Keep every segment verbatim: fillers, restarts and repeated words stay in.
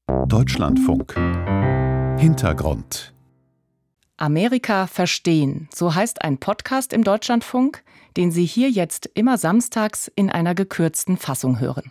Deutschlandfunk. Hintergrund. Amerika verstehen, so heißt ein Podcast im Deutschlandfunk, den Sie hier jetzt immer samstags in einer gekürzten Fassung hören.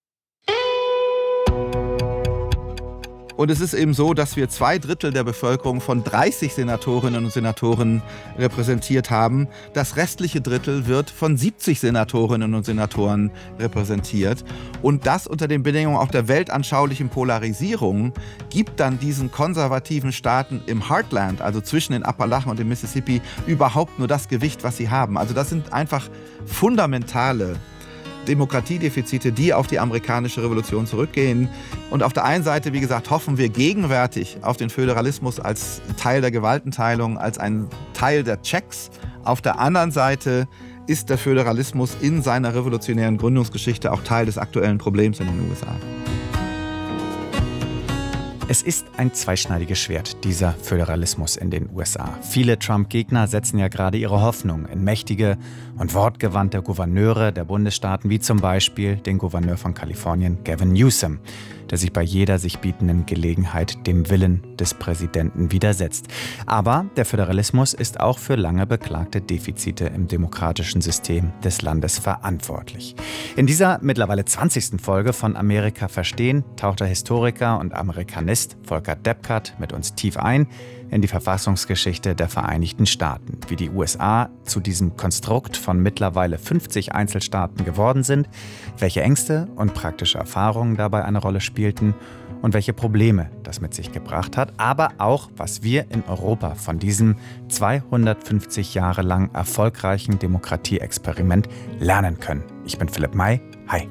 Und es ist eben so, dass wir zwei Drittel der Bevölkerung von dreißig Senatorinnen und Senatoren repräsentiert haben. Das restliche Drittel wird von siebzig Senatorinnen und Senatoren repräsentiert. Und das unter den Bedingungen auch der weltanschaulichen Polarisierung gibt dann diesen konservativen Staaten im Heartland, also zwischen den Appalachen und dem Mississippi, überhaupt nur das Gewicht, was sie haben. Also das sind einfach fundamentale Demokratiedefizite, die auf die amerikanische Revolution zurückgehen. Und auf der einen Seite, wie gesagt, hoffen wir gegenwärtig auf den Föderalismus als Teil der Gewaltenteilung, als ein Teil der Checks. Auf der anderen Seite ist der Föderalismus in seiner revolutionären Gründungsgeschichte auch Teil des aktuellen Problems in den U S A. Es ist ein zweischneidiges Schwert, dieser Föderalismus in den U S A. Viele Trump-Gegner setzen ja gerade ihre Hoffnung in mächtige und wortgewandte Gouverneure der Bundesstaaten, wie zum Beispiel den Gouverneur von Kalifornien, Gavin Newsom, der sich bei jeder sich bietenden Gelegenheit dem Willen des Präsidenten widersetzt. Aber der Föderalismus ist auch für lange beklagte Defizite im demokratischen System des Landes verantwortlich. In dieser mittlerweile zwanzigsten Folge von Amerika verstehen taucht der Historiker und Amerikanist Volker Deppkart mit uns tief ein in die Verfassungsgeschichte der Vereinigten Staaten, wie die U S A zu diesem Konstrukt von mittlerweile fünfzig Einzelstaaten geworden sind, welche Ängste und praktische Erfahrungen dabei eine Rolle spielten und welche Probleme das mit sich gebracht hat, aber auch, was wir in Europa von diesem zweihundertfünfzig Jahre lang erfolgreichen Demokratieexperiment lernen können. Ich bin Philipp May. Hi.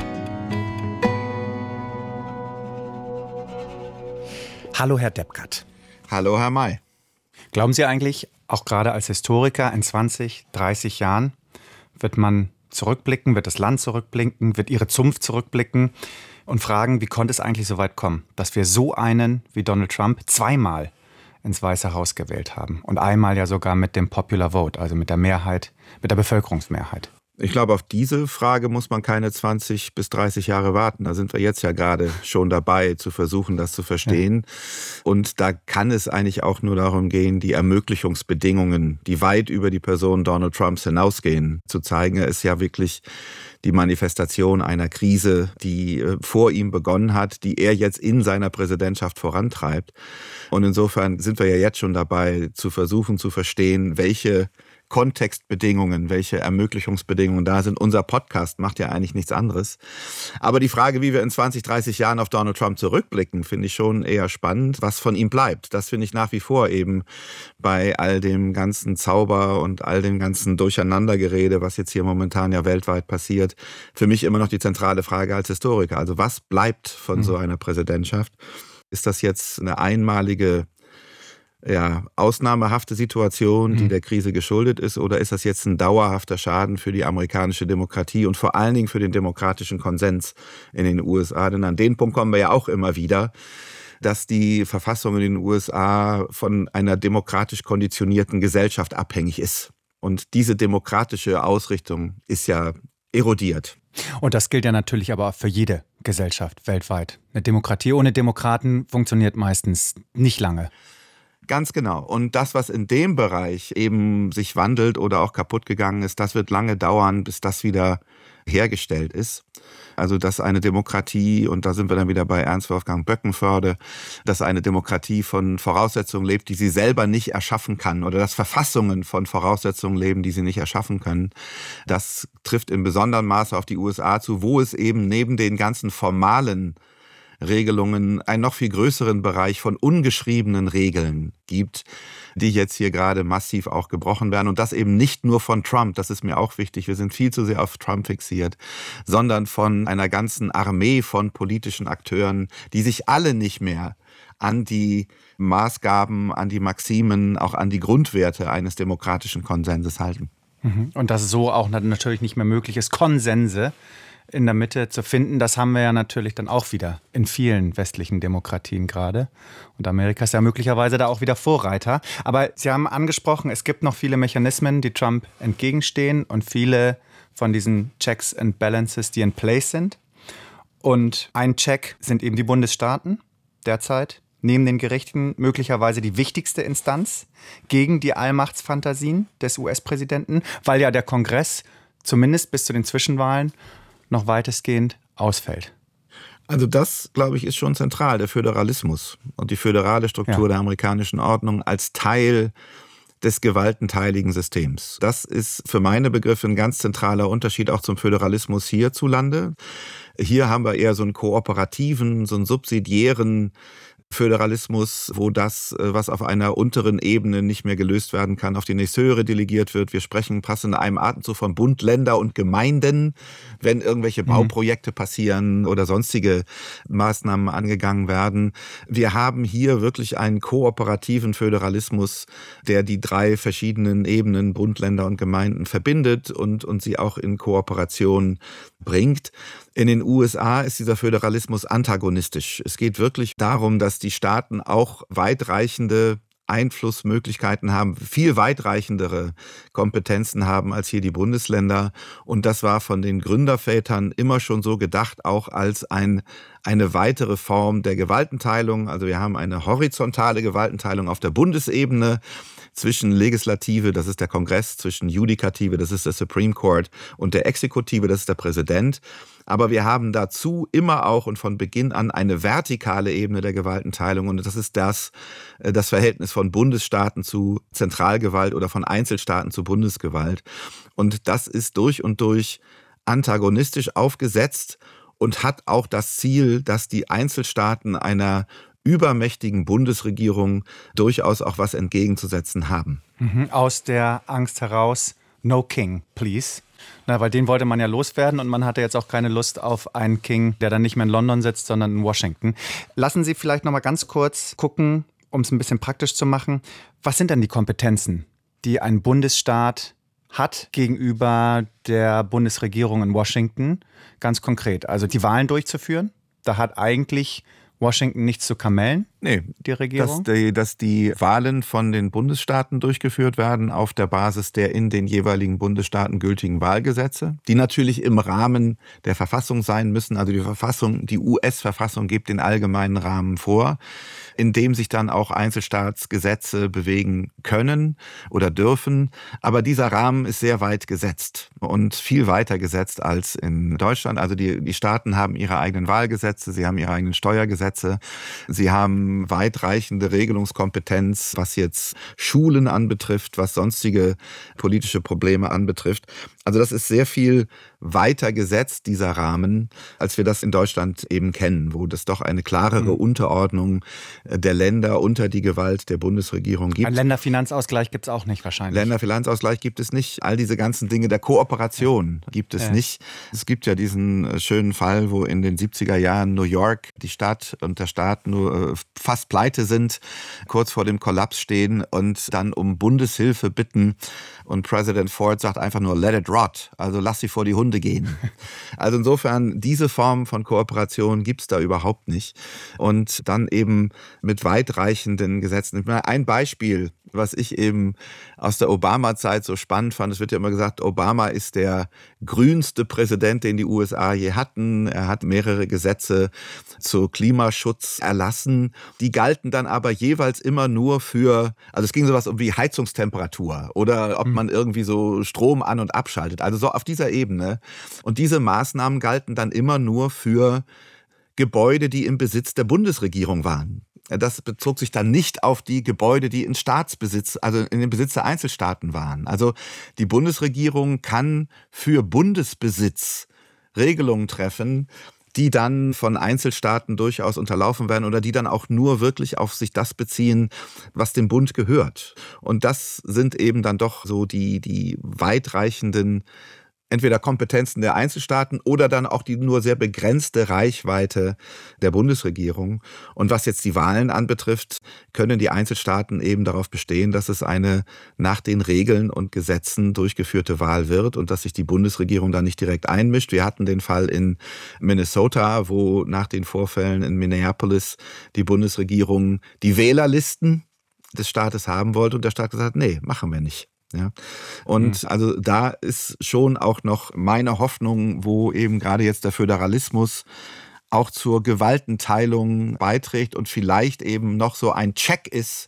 Hallo, Herr Deppkart. Hallo, Herr May. Glauben Sie eigentlich, auch gerade als Historiker in zwanzig, dreißig Jahren, wird man zurückblicken, wird das Land zurückblicken, wird Ihre Zunft zurückblicken und fragen, wie konnte es eigentlich so weit kommen, dass wir so einen wie Donald Trump zweimal ins Weiße Haus gewählt haben und einmal ja sogar mit dem Popular Vote, also mit der Mehrheit, mit der Bevölkerungsmehrheit? Ich glaube, auf diese Frage muss man keine zwanzig bis dreißig Jahre warten. Da sind wir jetzt ja gerade schon dabei, zu versuchen, das zu verstehen. Ja. Und da kann es eigentlich auch nur darum gehen, die Ermöglichungsbedingungen, die weit über die Person Donald Trumps hinausgehen, zu zeigen. Er ist ja wirklich die Manifestation einer Krise, die vor ihm begonnen hat, die er jetzt in seiner Präsidentschaft vorantreibt. Und insofern sind wir ja jetzt schon dabei, zu versuchen zu verstehen, welche Kontextbedingungen, welche Ermöglichungsbedingungen da sind. Unser Podcast macht ja eigentlich nichts anderes. Aber die Frage, wie wir in zwanzig, dreißig Jahren auf Donald Trump zurückblicken, finde ich schon eher spannend. Was von ihm bleibt, das finde ich nach wie vor eben bei all dem ganzen Zauber und all dem ganzen Durcheinandergerede, was jetzt hier momentan ja weltweit passiert, für mich immer noch die zentrale Frage als Historiker. Also was bleibt von mhm. so einer Präsidentschaft? Ist das jetzt eine einmalige Ja, ausnahmehafte Situation, die der Krise geschuldet ist, oder ist das jetzt ein dauerhafter Schaden für die amerikanische Demokratie und vor allen Dingen für den demokratischen Konsens in den U S A? Denn an den Punkt kommen wir ja auch immer wieder, dass die Verfassung in den U S A von einer demokratisch konditionierten Gesellschaft abhängig ist. Und diese demokratische Ausrichtung ist ja erodiert. Und das gilt ja natürlich aber auch für jede Gesellschaft weltweit. Eine Demokratie ohne Demokraten funktioniert meistens nicht lange. Ganz genau. Und das, was in dem Bereich eben sich wandelt oder auch kaputt gegangen ist, das wird lange dauern, bis das wieder hergestellt ist. Also, dass eine Demokratie, und da sind wir dann wieder bei Ernst Wolfgang Böckenförde, dass eine Demokratie von Voraussetzungen lebt, die sie selber nicht erschaffen kann, oder dass Verfassungen von Voraussetzungen leben, die sie nicht erschaffen können. Das trifft in besonderem Maße auf die U S A zu, wo es eben neben den ganzen formalen Regelungen einen noch viel größeren Bereich von ungeschriebenen Regeln gibt, die jetzt hier gerade massiv auch gebrochen werden. Und das eben nicht nur von Trump, das ist mir auch wichtig, wir sind viel zu sehr auf Trump fixiert, sondern von einer ganzen Armee von politischen Akteuren, die sich alle nicht mehr an die Maßgaben, an die Maximen, auch an die Grundwerte eines demokratischen Konsenses halten. Und dass es so auch natürlich nicht mehr möglich ist, Konsense in der Mitte zu finden, das haben wir ja natürlich dann auch wieder in vielen westlichen Demokratien gerade. Und Amerika ist ja möglicherweise da auch wieder Vorreiter. Aber Sie haben angesprochen, es gibt noch viele Mechanismen, die Trump entgegenstehen und viele von diesen Checks and Balances, die in place sind. Und ein Check sind eben die Bundesstaaten. derzeit neben den Gerichten möglicherweise die wichtigste Instanz gegen die Allmachtsfantasien des U S-Präsidenten, weil ja der Kongress zumindest bis zu den Zwischenwahlen noch weitestgehend ausfällt. Also das, glaube ich, ist schon zentral, der Föderalismus und die föderale Struktur ja. der amerikanischen Ordnung als Teil des gewaltenteiligen Systems. Das ist für meine Begriffe ein ganz zentraler Unterschied auch zum Föderalismus hierzulande. Hier haben wir eher so einen kooperativen, so einen subsidiären Föderalismus, wo das, was auf einer unteren Ebene nicht mehr gelöst werden kann, auf die nächste höhere delegiert wird. Wir sprechen fast in einem Atemzug von Bund, Länder und Gemeinden, wenn irgendwelche Bauprojekte passieren oder sonstige Maßnahmen angegangen werden. Wir haben hier wirklich einen kooperativen Föderalismus, der die drei verschiedenen Ebenen, Bund, Länder und Gemeinden, verbindet und, und sie auch in Kooperation bringt. In den U S A ist dieser Föderalismus antagonistisch. Es geht wirklich darum, dass die Staaten auch weitreichende Einflussmöglichkeiten haben, viel weitreichendere Kompetenzen haben als hier die Bundesländer. Und das war von den Gründervätern immer schon so gedacht, auch als ein, eine weitere Form der Gewaltenteilung. Also wir haben eine horizontale Gewaltenteilung auf der Bundesebene zwischen Legislative, das ist der Kongress, zwischen Judikative, das ist der Supreme Court, und der Exekutive, das ist der Präsident. Aber wir haben dazu immer auch und von Beginn an eine vertikale Ebene der Gewaltenteilung. Und das ist das, das Verhältnis von Bundesstaaten zu Zentralgewalt oder von Einzelstaaten zu Bundesgewalt. Und das ist durch und durch antagonistisch aufgesetzt und hat auch das Ziel, dass die Einzelstaaten einer übermächtigen Bundesregierung durchaus auch was entgegenzusetzen haben. Mhm, aus der Angst heraus, no king, please. Na, weil den wollte man ja loswerden und man hatte jetzt auch keine Lust auf einen King, der dann nicht mehr in London sitzt, sondern in Washington. Lassen Sie vielleicht noch mal ganz kurz gucken, um es ein bisschen praktisch zu machen. Was sind denn die Kompetenzen, die ein Bundesstaat hat gegenüber der Bundesregierung in Washington? Ganz konkret, also die Wahlen durchzuführen. Da hat eigentlich Washington nichts zu kamellen? Nee, die Regierung? Dass die, dass die Wahlen von den Bundesstaaten durchgeführt werden auf der Basis der in den jeweiligen Bundesstaaten gültigen Wahlgesetze, die natürlich im Rahmen der Verfassung sein müssen. Also die Verfassung, die U S-Verfassung gibt den allgemeinen Rahmen vor, in dem sich dann auch Einzelstaatsgesetze bewegen können oder dürfen. Aber dieser Rahmen ist sehr weit gesetzt und viel weiter gesetzt als in Deutschland. Also die, die Staaten haben ihre eigenen Wahlgesetze, sie haben ihre eigenen Steuergesetze, sie haben weitreichende Regelungskompetenz, was jetzt Schulen anbetrifft, was sonstige politische Probleme anbetrifft. Also das ist sehr viel weiter gesetzt, dieser Rahmen, als wir das in Deutschland eben kennen, wo das doch eine klarere mhm. Unterordnung der Länder unter die Gewalt der Bundesregierung gibt. Ein Länderfinanzausgleich gibt es auch nicht wahrscheinlich. Länderfinanzausgleich gibt es nicht. All diese ganzen Dinge der Kooperation ja. gibt es ja. nicht. Es gibt ja diesen schönen Fall, wo in den siebziger Jahren New York die Stadt und der Staat nur fast pleite sind, kurz vor dem Kollaps stehen und dann um Bundeshilfe bitten. Und Präsident Ford sagt einfach nur, let it rot, also lass sie vor die Hunde gehen. Also insofern, diese Form von Kooperation gibt es da überhaupt nicht. Und dann eben mit weitreichenden Gesetzen. Ein Beispiel, was ich eben aus der Obama-Zeit so spannend fand, es wird ja immer gesagt, Obama ist der grünste Präsident, den die U S A je hatten. Er hat mehrere Gesetze zu Klimaschutz erlassen. Die galten dann aber jeweils immer nur für, also es ging sowas um wie Heizungstemperatur oder ob man irgendwie so Strom an- und abschaltet. Also so auf dieser Ebene. Und diese Maßnahmen galten dann immer nur für Gebäude, die im Besitz der Bundesregierung waren. Das bezog sich dann nicht auf die Gebäude, die in Staatsbesitz, also in dem Besitz der Einzelstaaten waren. Also die Bundesregierung kann für Bundesbesitz Regelungen treffen, die dann von Einzelstaaten durchaus unterlaufen werden oder die dann auch nur wirklich auf sich das beziehen, was dem Bund gehört. Und das sind eben dann doch so die, die weitreichenden entweder Kompetenzen der Einzelstaaten oder dann auch die nur sehr begrenzte Reichweite der Bundesregierung. Und was jetzt die Wahlen anbetrifft, können die Einzelstaaten eben darauf bestehen, dass es eine nach den Regeln und Gesetzen durchgeführte Wahl wird und dass sich die Bundesregierung da nicht direkt einmischt. Wir hatten den Fall in Minnesota, wo nach den Vorfällen in Minneapolis die Bundesregierung die Wählerlisten des Staates haben wollte und der Staat gesagt hat, nee, machen wir nicht. Ja. Und mhm. also da ist schon auch noch meine Hoffnung, wo eben gerade jetzt der Föderalismus auch zur Gewaltenteilung beiträgt und vielleicht eben noch so ein Check ist,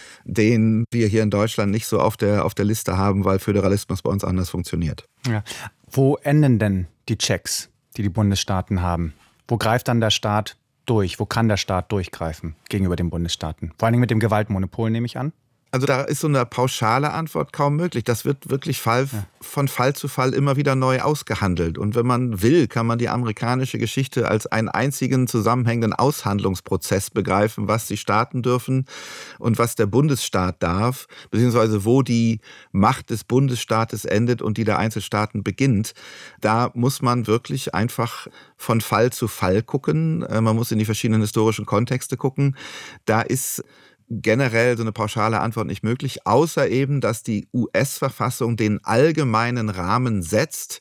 den wir hier in Deutschland nicht so auf der, auf der Liste haben, weil Föderalismus bei uns anders funktioniert. Ja. Wo enden denn die Checks, die die Bundesstaaten haben? Wo greift dann der Staat durch? Wo kann der Staat durchgreifen gegenüber den Bundesstaaten? Vor allen Dingen mit dem Gewaltmonopol, nehme ich an. Also da ist so eine pauschale Antwort kaum möglich. Das wird wirklich Fall, ja. von Fall zu Fall immer wieder neu ausgehandelt. Und wenn man will, kann man die amerikanische Geschichte als einen einzigen zusammenhängenden Aushandlungsprozess begreifen, was die Staaten dürfen und was der Bundesstaat darf, beziehungsweise wo die Macht des Bundesstaates endet und die der Einzelstaaten beginnt. Da muss man wirklich einfach von Fall zu Fall gucken. Man muss in die verschiedenen historischen Kontexte gucken. Da ist generell so eine pauschale Antwort nicht möglich, außer eben, dass die U S-Verfassung den allgemeinen Rahmen setzt,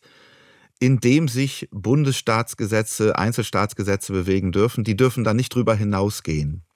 in dem sich Bundesstaatsgesetze, Einzelstaatsgesetze bewegen dürfen. Die dürfen dann nicht drüber hinausgehen.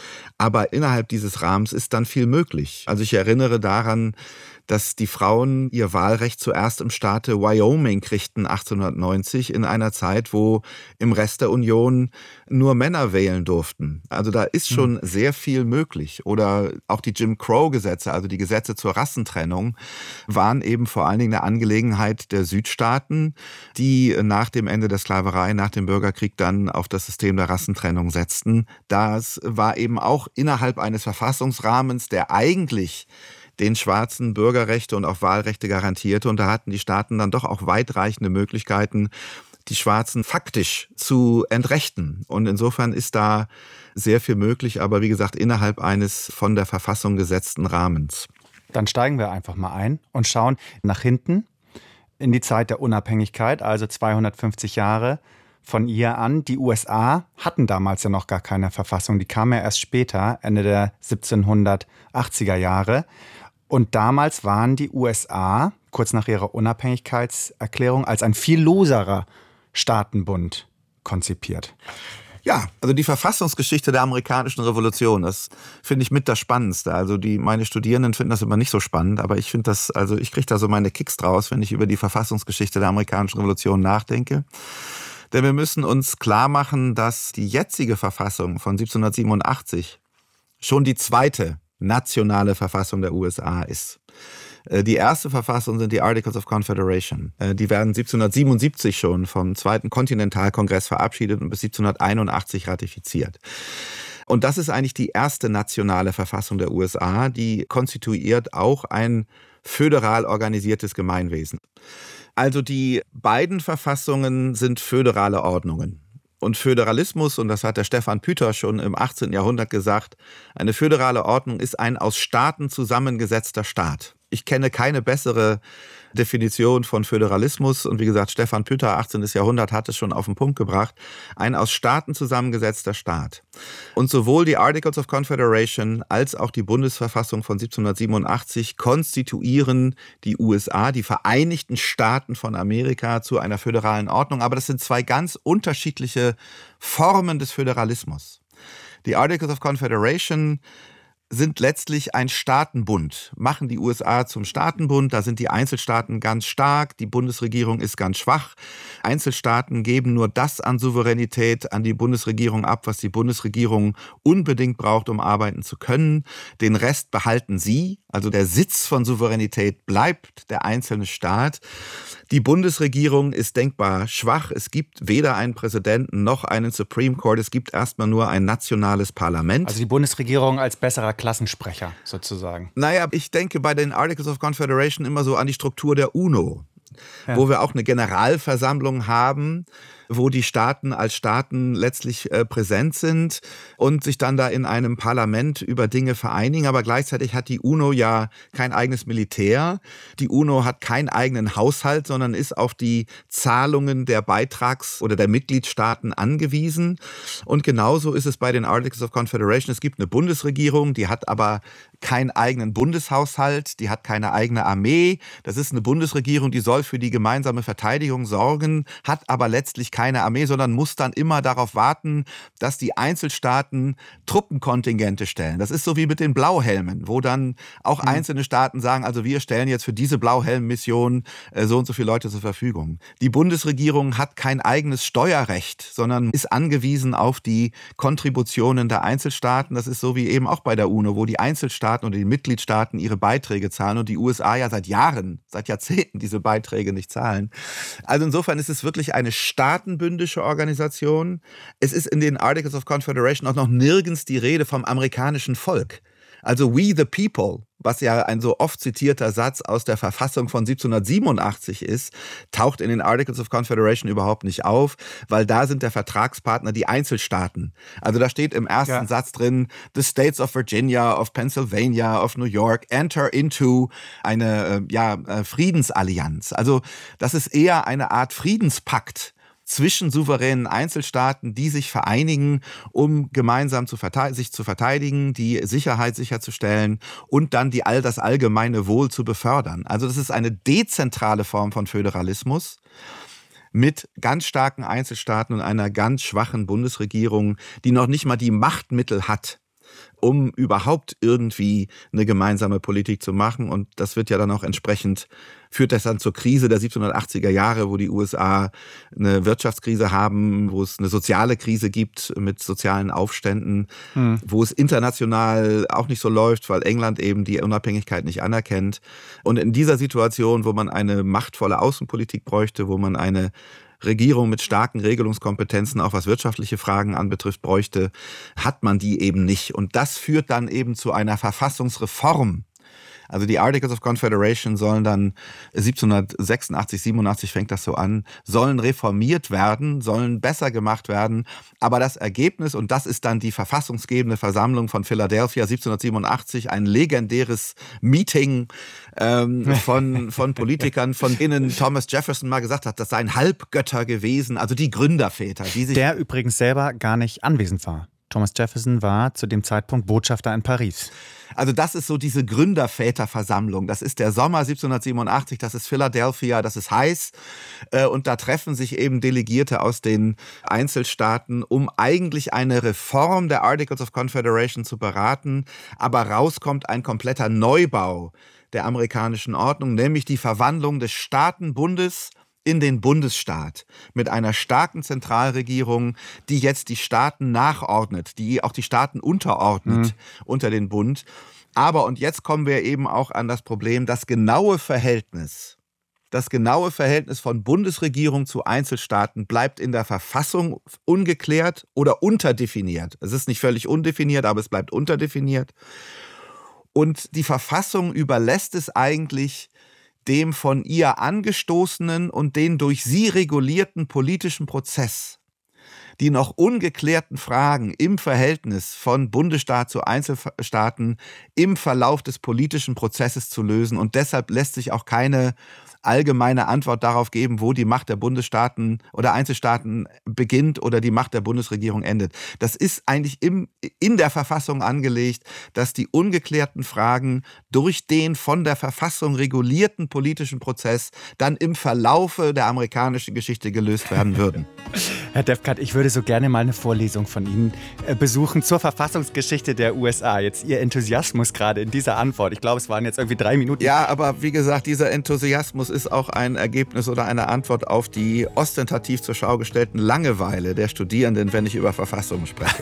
Aber innerhalb dieses Rahmens ist dann viel möglich. Also ich erinnere daran, dass die Frauen ihr Wahlrecht zuerst im Staate Wyoming kriegten achtzehnhundertneunzig, in einer Zeit, wo im Rest der Union nur Männer wählen durften. Also da ist schon mhm. sehr viel möglich. Oder auch die Jim Crow-Gesetze, also die Gesetze zur Rassentrennung, waren eben vor allen Dingen eine Angelegenheit der Südstaaten, die nach dem Ende der Sklaverei, nach dem Bürgerkrieg dann auf das System der Rassentrennung setzten. Das war eben auch innerhalb eines Verfassungsrahmens, der eigentlich den Schwarzen Bürgerrechte und auch Wahlrechte garantierte. Und da hatten die Staaten dann doch auch weitreichende Möglichkeiten, die Schwarzen faktisch zu entrechten. Und insofern ist da sehr viel möglich, aber wie gesagt, innerhalb eines von der Verfassung gesetzten Rahmens. Dann steigen wir einfach mal ein und schauen nach hinten in die Zeit der Unabhängigkeit, also zweihundertfünfzig Jahre von ihr an. Die U S A hatten damals ja noch gar keine Verfassung. Die kam ja erst später, Ende der siebzehnhundertachtziger Jahre. Und damals waren die U S A, kurz nach ihrer Unabhängigkeitserklärung, als ein viel loserer Staatenbund konzipiert. Ja, also die Verfassungsgeschichte der amerikanischen Revolution, das finde ich mit das Spannendste. Also die, meine Studierenden finden das immer nicht so spannend, aber ich finde das, also ich kriege da so meine Kicks draus, wenn ich über die Verfassungsgeschichte der amerikanischen Revolution nachdenke. Denn wir müssen uns klar machen, dass die jetzige Verfassung von siebzehnhundertsiebenundachtzig schon die zweite nationale Verfassung der U S A ist. Die erste Verfassung sind die Articles of Confederation. Die werden siebzehnhundertsiebenundsiebzig schon vom Zweiten Kontinentalkongress verabschiedet und bis siebzehnhunderteinundachtzig ratifiziert. Und das ist eigentlich die erste nationale Verfassung der U S A, die konstituiert auch ein föderal organisiertes Gemeinwesen. Also die beiden Verfassungen sind föderale Ordnungen. Und Föderalismus, und das hat der Stefan Püter schon im achtzehnten Jahrhundert gesagt, eine föderale Ordnung ist ein aus Staaten zusammengesetzter Staat. Ich kenne keine bessere Definition von Föderalismus. Und wie gesagt, Stefan Püter, achtzehnten Jahrhundert, hat es schon auf den Punkt gebracht. Ein aus Staaten zusammengesetzter Staat. Und sowohl die Articles of Confederation als auch die Bundesverfassung von siebzehnhundertsiebenundachtzig konstituieren die U S A, die Vereinigten Staaten von Amerika, zu einer föderalen Ordnung. Aber das sind zwei ganz unterschiedliche Formen des Föderalismus. Die Articles of Confederation sind letztlich ein Staatenbund, machen die U S A zum Staatenbund. Da sind die Einzelstaaten ganz stark, die Bundesregierung ist ganz schwach. Einzelstaaten geben nur das an Souveränität an die Bundesregierung ab, was die Bundesregierung unbedingt braucht, um arbeiten zu können. Den Rest behalten sie, also der Sitz von Souveränität bleibt der einzelne Staat. Die Bundesregierung ist denkbar schwach. Es gibt weder einen Präsidenten noch einen Supreme Court. Es gibt erstmal nur ein nationales Parlament. Also die Bundesregierung als besserer Klassensprecher sozusagen. Naja, ich denke bei den Articles of Confederation immer so an die Struktur der UNO, ja, wo wir auch eine Generalversammlung haben, wo die Staaten als Staaten letztlich äh, präsent sind und sich dann da in einem Parlament über Dinge vereinigen. Aber gleichzeitig hat die UNO ja kein eigenes Militär. Die UNO hat keinen eigenen Haushalt, sondern ist auf die Zahlungen der Beitrags- oder der Mitgliedstaaten angewiesen. Und genauso ist es bei den Articles of Confederation. Es gibt eine Bundesregierung, die hat aber keinen eigenen Bundeshaushalt, die hat keine eigene Armee. Das ist eine Bundesregierung, die soll für die gemeinsame Verteidigung sorgen, hat aber letztlich keine Armee, sondern muss dann immer darauf warten, dass die Einzelstaaten Truppenkontingente stellen. Das ist so wie mit den Blauhelmen, wo dann auch mhm. einzelne Staaten sagen, also wir stellen jetzt für diese Blauhelm-Mission äh, so und so viele Leute zur Verfügung. Die Bundesregierung hat kein eigenes Steuerrecht, sondern ist angewiesen auf die Kontributionen der Einzelstaaten. Das ist so wie eben auch bei der UNO, wo die Einzelstaaten oder die Mitgliedstaaten ihre Beiträge zahlen und die U S A ja seit Jahren, seit Jahrzehnten diese Beiträge nicht zahlen. Also insofern ist es wirklich eine staatenbündische Organisation. Es ist in den Articles of Confederation auch noch nirgends die Rede vom amerikanischen Volk. Also we the people, was ja ein so oft zitierter Satz aus der Verfassung von siebzehnhundertsiebenundachtzig ist, taucht in den Articles of Confederation überhaupt nicht auf, weil da sind der Vertragspartner die Einzelstaaten. Also da steht im ersten ja. Satz drin, the states of Virginia, of Pennsylvania, of New York enter into eine ja, Friedensallianz. Also das ist eher eine Art Friedenspakt zwischen souveränen Einzelstaaten, die sich vereinigen, um gemeinsam zu verte- sich zu verteidigen, die Sicherheit sicherzustellen und dann die all das allgemeine Wohl zu befördern. Also das ist eine dezentrale Form von Föderalismus mit ganz starken Einzelstaaten und einer ganz schwachen Bundesregierung, die noch nicht mal die Machtmittel hat, um überhaupt irgendwie eine gemeinsame Politik zu machen. Und das wird ja dann auch entsprechend, führt das dann zur Krise der siebzehnhundertachtziger Jahre, wo die U S A eine Wirtschaftskrise haben, wo es eine soziale Krise gibt mit sozialen Aufständen, hm. wo es international auch nicht so läuft, weil England eben die Unabhängigkeit nicht anerkennt. Und in dieser Situation, wo man eine machtvolle Außenpolitik bräuchte, wo man eine Regierung mit starken Regelungskompetenzen, auch was wirtschaftliche Fragen anbetrifft, bräuchte, hat man die eben nicht. Und das führt dann eben zu einer Verfassungsreform. Also die Articles of Confederation sollen dann siebzehnhundertsechsundachtzig, siebenundachtzig fängt das so an, sollen reformiert werden, sollen besser gemacht werden. Aber das Ergebnis, und das ist dann die verfassungsgebende Versammlung von Philadelphia siebzehnhundertsiebenundachtzig, ein legendäres Meeting ähm, von, von Politikern, von denen Thomas Jefferson mal gesagt hat, das seien Halbgötter gewesen, also die Gründerväter. Die sich Der übrigens selber gar nicht anwesend war. Thomas Jefferson war zu dem Zeitpunkt Botschafter in Paris. Also das ist so diese Gründerväterversammlung. Das ist der Sommer siebzehnhundertsiebenundachtzig, das ist Philadelphia, das ist heiß. Und da treffen sich eben Delegierte aus den Einzelstaaten, um eigentlich eine Reform der Articles of Confederation zu beraten. Aber rauskommt ein kompletter Neubau der amerikanischen Ordnung, nämlich die Verwandlung des Staatenbundes in den Bundesstaat mit einer starken Zentralregierung, die jetzt die Staaten nachordnet, die auch die Staaten unterordnet mhm. unter den Bund. Aber, und jetzt kommen wir eben auch an das Problem, das genaue Verhältnis, das genaue Verhältnis von Bundesregierung zu Einzelstaaten bleibt in der Verfassung ungeklärt oder unterdefiniert. Es ist nicht völlig undefiniert, aber es bleibt unterdefiniert. Und die Verfassung überlässt es eigentlich dem von ihr angestoßenen und den durch sie regulierten politischen Prozess, die noch ungeklärten Fragen im Verhältnis von Bundesstaat zu Einzelstaaten im Verlauf des politischen Prozesses zu lösen. Und deshalb lässt sich auch keine allgemeine Antwort darauf geben, wo die Macht der Bundesstaaten oder Einzelstaaten beginnt oder die Macht der Bundesregierung endet. Das ist eigentlich im, in der Verfassung angelegt, dass die ungeklärten Fragen durch den von der Verfassung regulierten politischen Prozess dann im Verlaufe der amerikanischen Geschichte gelöst werden würden. Herr Defkat, ich würde so gerne mal eine Vorlesung von Ihnen besuchen zur Verfassungsgeschichte der U S A. Jetzt Ihr Enthusiasmus gerade in dieser Antwort. Ich glaube, es waren jetzt irgendwie drei Minuten. Ja, aber wie gesagt, dieser Enthusiasmus ist auch ein Ergebnis oder eine Antwort auf die ostentativ zur Schau gestellten Langeweile der Studierenden, wenn ich über Verfassungen spreche.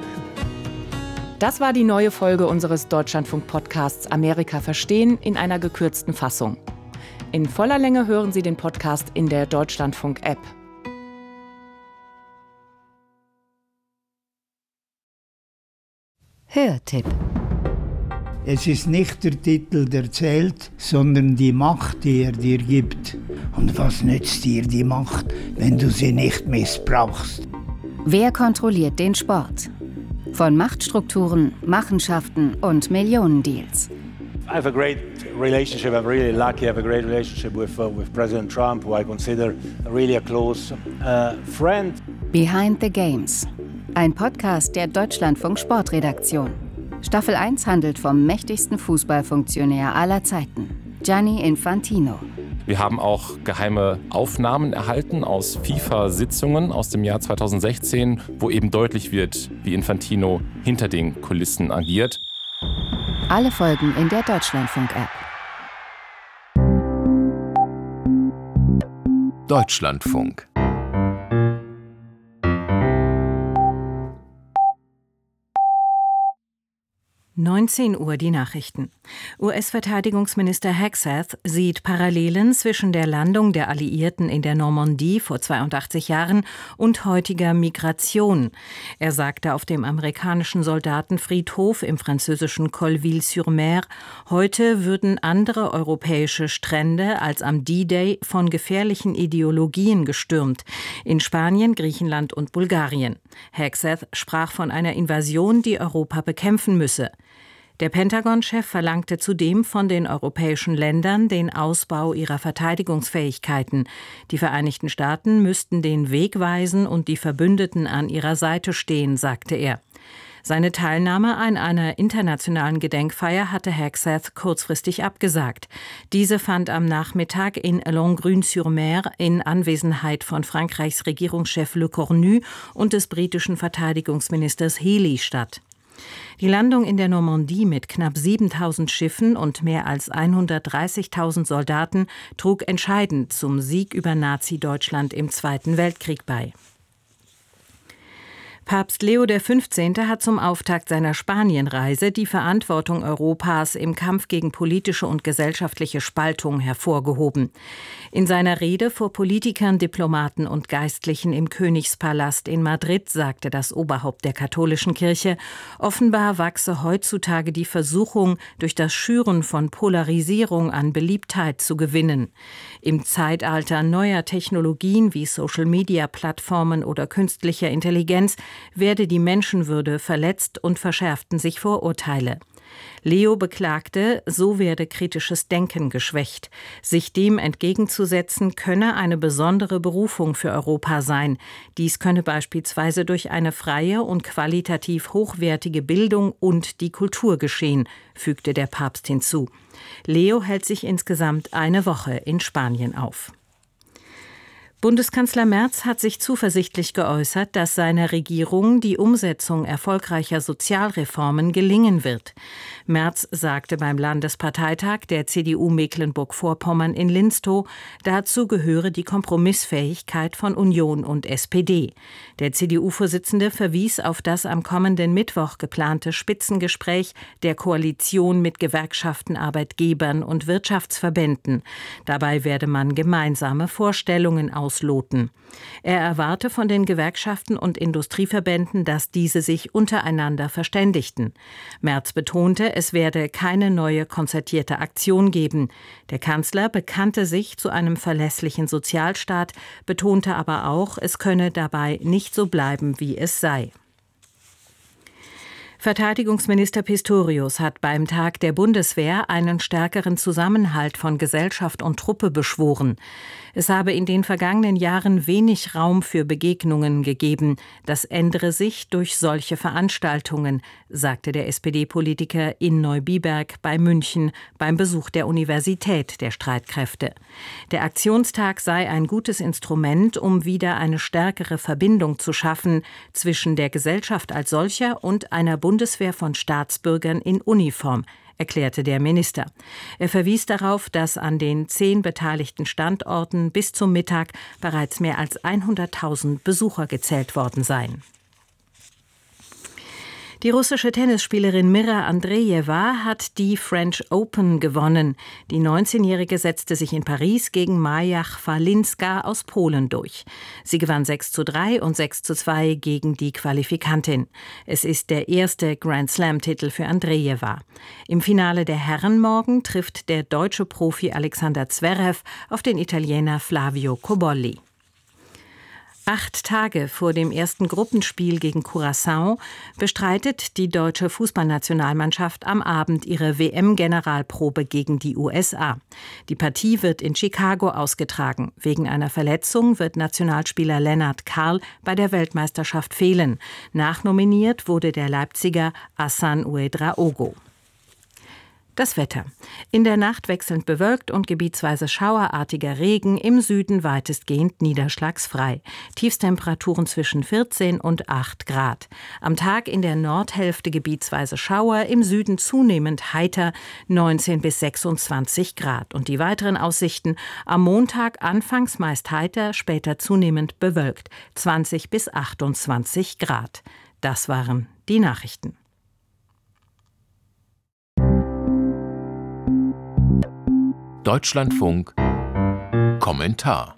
Das war die neue Folge unseres Deutschlandfunk-Podcasts Amerika verstehen in einer gekürzten Fassung. In voller Länge hören Sie den Podcast in der Deutschlandfunk-App. Hörtipp. Es ist nicht der Titel, der zählt, sondern die Macht, die er dir gibt. Und was nützt dir die Macht, wenn du sie nicht missbrauchst? Wer kontrolliert den Sport? Von Machtstrukturen, Machenschaften und Millionendeals. I have a great relationship. I'm really lucky. I have a great relationship with uh, with President Trump, who I consider really a close uh, friend. Behind the Games. Ein Podcast der Deutschlandfunk Sportredaktion. Staffel eins handelt vom mächtigsten Fußballfunktionär aller Zeiten, Gianni Infantino. Wir haben auch geheime Aufnahmen erhalten aus FIFA-Sitzungen aus dem Jahr zweitausendsechzehn, wo eben deutlich wird, wie Infantino hinter den Kulissen agiert. Alle Folgen in der Deutschlandfunk-App. Deutschlandfunk. neunzehn Uhr die Nachrichten. U S-Verteidigungsminister Hegseth sieht Parallelen zwischen der Landung der Alliierten in der Normandie vor zweiundachtzig Jahren und heutiger Migration. Er sagte auf dem amerikanischen Soldatenfriedhof im französischen Colleville-sur-Mer, heute würden andere europäische Strände als am D-Day von gefährlichen Ideologien gestürmt. In Spanien, Griechenland und Bulgarien. Hegseth sprach von einer Invasion, die Europa bekämpfen müsse. Der Pentagon-Chef verlangte zudem von den europäischen Ländern den Ausbau ihrer Verteidigungsfähigkeiten. Die Vereinigten Staaten müssten den Weg weisen und die Verbündeten an ihrer Seite stehen, sagte er. Seine Teilnahme an einer internationalen Gedenkfeier hatte Hegseth kurzfristig abgesagt. Diese fand am Nachmittag in Langrune-sur-Mer in Anwesenheit von Frankreichs Regierungschef Le Cornu und des britischen Verteidigungsministers Healey statt. Die Landung in der Normandie mit knapp siebentausend Schiffen und mehr als hundertdreißigtausend Soldaten trug entscheidend zum Sieg über Nazi-Deutschland im Zweiten Weltkrieg bei. Papst Leo der Fünfzehnte hat zum Auftakt seiner Spanienreise die Verantwortung Europas im Kampf gegen politische und gesellschaftliche Spaltung hervorgehoben. In seiner Rede vor Politikern, Diplomaten und Geistlichen im Königspalast in Madrid sagte das Oberhaupt der katholischen Kirche, offenbar wachse heutzutage die Versuchung, durch das Schüren von Polarisierung an Beliebtheit zu gewinnen. Im Zeitalter neuer Technologien wie Social-Media-Plattformen oder künstlicher Intelligenz werde die Menschenwürde verletzt und verschärften sich Vorurteile. Leo beklagte, so werde kritisches Denken geschwächt. Sich dem entgegenzusetzen, könne eine besondere Berufung für Europa sein. Dies könne beispielsweise durch eine freie und qualitativ hochwertige Bildung und die Kultur geschehen, fügte der Papst hinzu. Leo hält sich insgesamt eine Woche in Spanien auf. Bundeskanzler Merz hat sich zuversichtlich geäußert, dass seiner Regierung die Umsetzung erfolgreicher Sozialreformen gelingen wird. Merz sagte beim Landesparteitag der C D U Mecklenburg-Vorpommern in Linstow, dazu gehöre die Kompromissfähigkeit von Union und S P D. Der C D U-Vorsitzende verwies auf das am kommenden Mittwoch geplante Spitzengespräch der Koalition mit Gewerkschaften, Arbeitgebern und Wirtschaftsverbänden. Dabei werde man gemeinsame Vorstellungen ausloten. Er erwarte von den Gewerkschaften und Industrieverbänden, dass diese sich untereinander verständigten. Merz betonte, es werde keine neue konzertierte Aktion geben. Der Kanzler bekannte sich zu einem verlässlichen Sozialstaat, betonte aber auch, es könne dabei nicht so bleiben, wie es sei. Verteidigungsminister Pistorius hat beim Tag der Bundeswehr einen stärkeren Zusammenhalt von Gesellschaft und Truppe beschworen. Es habe in den vergangenen Jahren wenig Raum für Begegnungen gegeben. Das ändere sich durch solche Veranstaltungen, sagte der S P D-Politiker in Neubiberg bei München beim Besuch der Universität der Streitkräfte. Der Aktionstag sei ein gutes Instrument, um wieder eine stärkere Verbindung zu schaffen zwischen der Gesellschaft als solcher und einer Bundeswehr von Staatsbürgern in Uniform, erklärte der Minister. Er verwies darauf, dass an den zehn beteiligten Standorten bis zum Mittag bereits mehr als hunderttausend Besucher gezählt worden seien. Die russische Tennisspielerin Mira Andrejewa hat die French Open gewonnen. Die neunzehnjährige setzte sich in Paris gegen Maja Chwalinska aus Polen durch. Sie gewann sechs zu drei und sechs zu zwei gegen die Qualifikantin. Es ist der erste Grand-Slam-Titel für Andrejewa. Im Finale der Herren morgen trifft der deutsche Profi Alexander Zverev auf den Italiener Flavio Cobolli. Acht Tage vor dem ersten Gruppenspiel gegen Curaçao bestreitet die deutsche Fußballnationalmannschaft am Abend ihre W M-Generalprobe gegen die U S A. Die Partie wird in Chicago ausgetragen. Wegen einer Verletzung wird Nationalspieler Lennart Karl bei der Weltmeisterschaft fehlen. Nachnominiert wurde der Leipziger Hassan Ouedraogo. Das Wetter. In der Nacht wechselnd bewölkt und gebietsweise schauerartiger Regen, im Süden weitestgehend niederschlagsfrei. Tiefstemperaturen zwischen vierzehn und acht Grad. Am Tag in der Nordhälfte gebietsweise Schauer, im Süden zunehmend heiter, neunzehn bis sechsundzwanzig Grad. Und die weiteren Aussichten: am Montag anfangs meist heiter, später zunehmend bewölkt, zwanzig bis achtundzwanzig Grad. Das waren die Nachrichten. Deutschlandfunk Kommentar.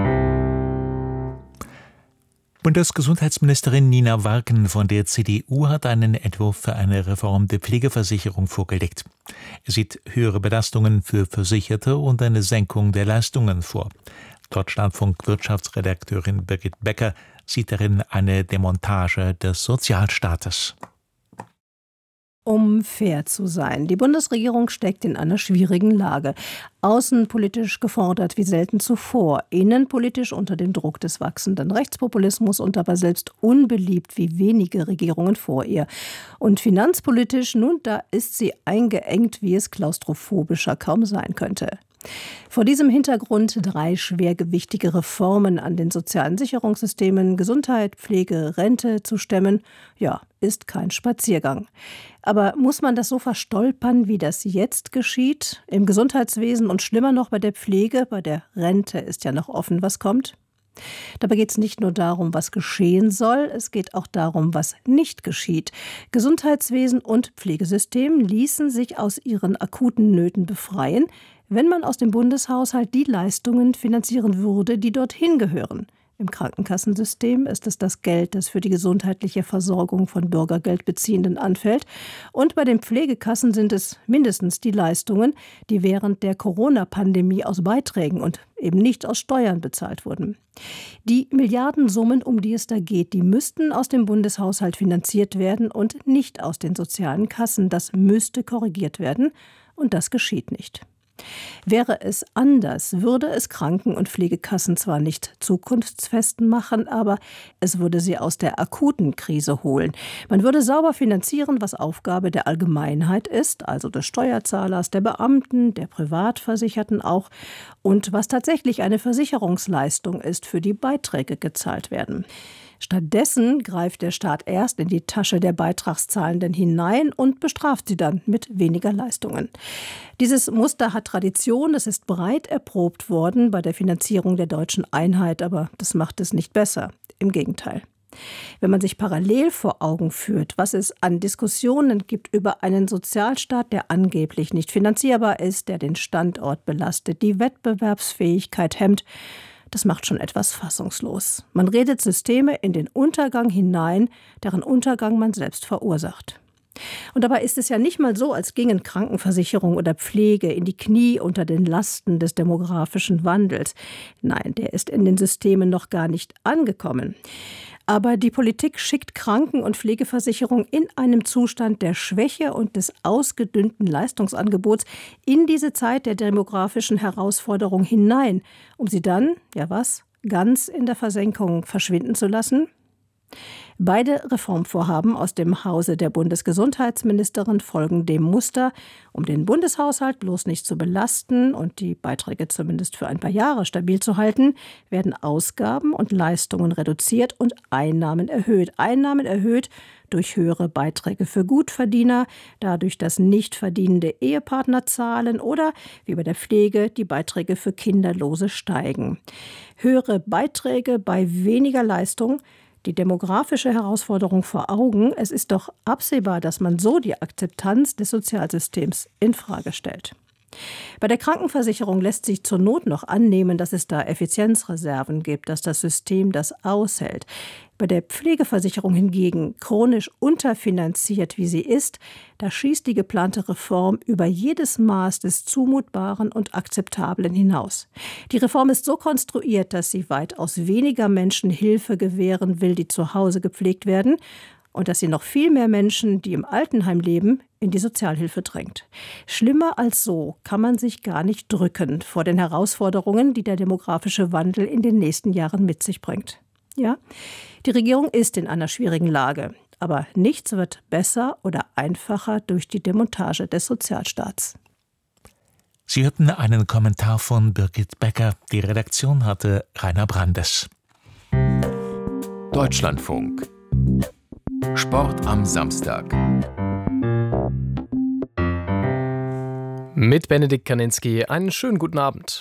Bundesgesundheitsministerin Nina Warken von der C D U hat einen Entwurf für eine Reform der Pflegeversicherung vorgelegt. Er sieht höhere Belastungen für Versicherte und eine Senkung der Leistungen vor. Deutschlandfunk-Wirtschaftsredakteurin Birgit Becker sieht darin eine Demontage des Sozialstaates. Um fair zu sein. Die Bundesregierung steckt in einer schwierigen Lage. Außenpolitisch gefordert wie selten zuvor, innenpolitisch unter dem Druck des wachsenden Rechtspopulismus und dabei selbst unbeliebt wie wenige Regierungen vor ihr. Und finanzpolitisch, nun, da ist sie eingeengt, wie es klaustrophobischer kaum sein könnte. Vor diesem Hintergrund drei schwergewichtige Reformen an den sozialen Sicherungssystemen, Gesundheit, Pflege, Rente zu stemmen, ja, ist kein Spaziergang. Aber muss man das so verstolpern, wie das jetzt geschieht? Im Gesundheitswesen und schlimmer noch bei der Pflege, bei der Rente ist ja noch offen, was kommt. Dabei geht es nicht nur darum, was geschehen soll, es geht auch darum, was nicht geschieht. Gesundheitswesen und Pflegesystem ließen sich aus ihren akuten Nöten befreien, wenn man aus dem Bundeshaushalt die Leistungen finanzieren würde, die dorthin gehören. Im Krankenkassensystem ist es das Geld, das für die gesundheitliche Versorgung von Bürgergeldbeziehenden anfällt. Und bei den Pflegekassen sind es mindestens die Leistungen, die während der Corona-Pandemie aus Beiträgen und eben nicht aus Steuern bezahlt wurden. Die Milliardensummen, um die es da geht, die müssten aus dem Bundeshaushalt finanziert werden und nicht aus den sozialen Kassen. Das müsste korrigiert werden und das geschieht nicht. Wäre es anders, würde es Kranken- und Pflegekassen zwar nicht zukunftsfest machen, aber es würde sie aus der akuten Krise holen. Man würde sauber finanzieren, was Aufgabe der Allgemeinheit ist, also des Steuerzahlers, der Beamten, der Privatversicherten auch, und was tatsächlich eine Versicherungsleistung ist, für die Beiträge gezahlt werden. Stattdessen greift der Staat erst in die Tasche der Beitragszahlenden hinein und bestraft sie dann mit weniger Leistungen. Dieses Muster hat Tradition, es ist breit erprobt worden bei der Finanzierung der deutschen Einheit, aber das macht es nicht besser. Im Gegenteil. Wenn man sich parallel vor Augen führt, was es an Diskussionen gibt über einen Sozialstaat, der angeblich nicht finanzierbar ist, der den Standort belastet, die Wettbewerbsfähigkeit hemmt, das macht schon etwas fassungslos. Man redet Systeme in den Untergang hinein, deren Untergang man selbst verursacht. Und dabei ist es ja nicht mal so, als gingen Krankenversicherung oder Pflege in die Knie unter den Lasten des demografischen Wandels. Nein, der ist in den Systemen noch gar nicht angekommen. Aber die Politik schickt Kranken- und Pflegeversicherung in einem Zustand der Schwäche und des ausgedünnten Leistungsangebots in diese Zeit der demografischen Herausforderung hinein, um sie dann, ja was, ganz in der Versenkung verschwinden zu lassen? Beide Reformvorhaben aus dem Hause der Bundesgesundheitsministerin folgen dem Muster, um den Bundeshaushalt bloß nicht zu belasten und die Beiträge zumindest für ein paar Jahre stabil zu halten, werden Ausgaben und Leistungen reduziert und Einnahmen erhöht. Einnahmen erhöht durch höhere Beiträge für Gutverdiener, dadurch, dass nicht verdienende Ehepartner zahlen oder, wie bei der Pflege, die Beiträge für Kinderlose steigen. Höhere Beiträge bei weniger Leistung, die demografische Herausforderung vor Augen. Es ist doch absehbar, dass man so die Akzeptanz des Sozialsystems infrage stellt. Bei der Krankenversicherung lässt sich zur Not noch annehmen, dass es da Effizienzreserven gibt, dass das System das aushält. Bei der Pflegeversicherung hingegen, chronisch unterfinanziert wie sie ist, da schießt die geplante Reform über jedes Maß des Zumutbaren und Akzeptablen hinaus. Die Reform ist so konstruiert, dass sie weitaus weniger Menschen Hilfe gewähren will, die zu Hause gepflegt werden, und dass sie noch viel mehr Menschen, die im Altenheim leben, in die Sozialhilfe drängt. Schlimmer als so kann man sich gar nicht drücken vor den Herausforderungen, die der demografische Wandel in den nächsten Jahren mit sich bringt. Ja, die Regierung ist in einer schwierigen Lage. Aber nichts wird besser oder einfacher durch die Demontage des Sozialstaats. Sie hörten einen Kommentar von Birgit Becker. Die Redaktion hatte Rainer Brandes. Deutschlandfunk. Sport am Samstag. Mit Benedikt Kaninski einen schönen guten Abend.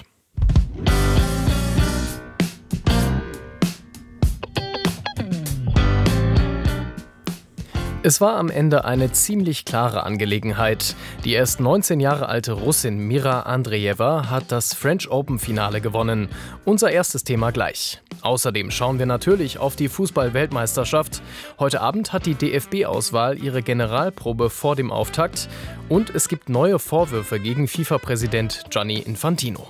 Es war am Ende eine ziemlich klare Angelegenheit. Die erst neunzehn Jahre alte Russin Mira Andreeva hat das French Open-Finale gewonnen. Unser erstes Thema gleich. Außerdem schauen wir natürlich auf die Fußball-Weltmeisterschaft. Heute Abend hat die D F B-Auswahl ihre Generalprobe vor dem Auftakt. Und es gibt neue Vorwürfe gegen FIFA-Präsident Gianni Infantino.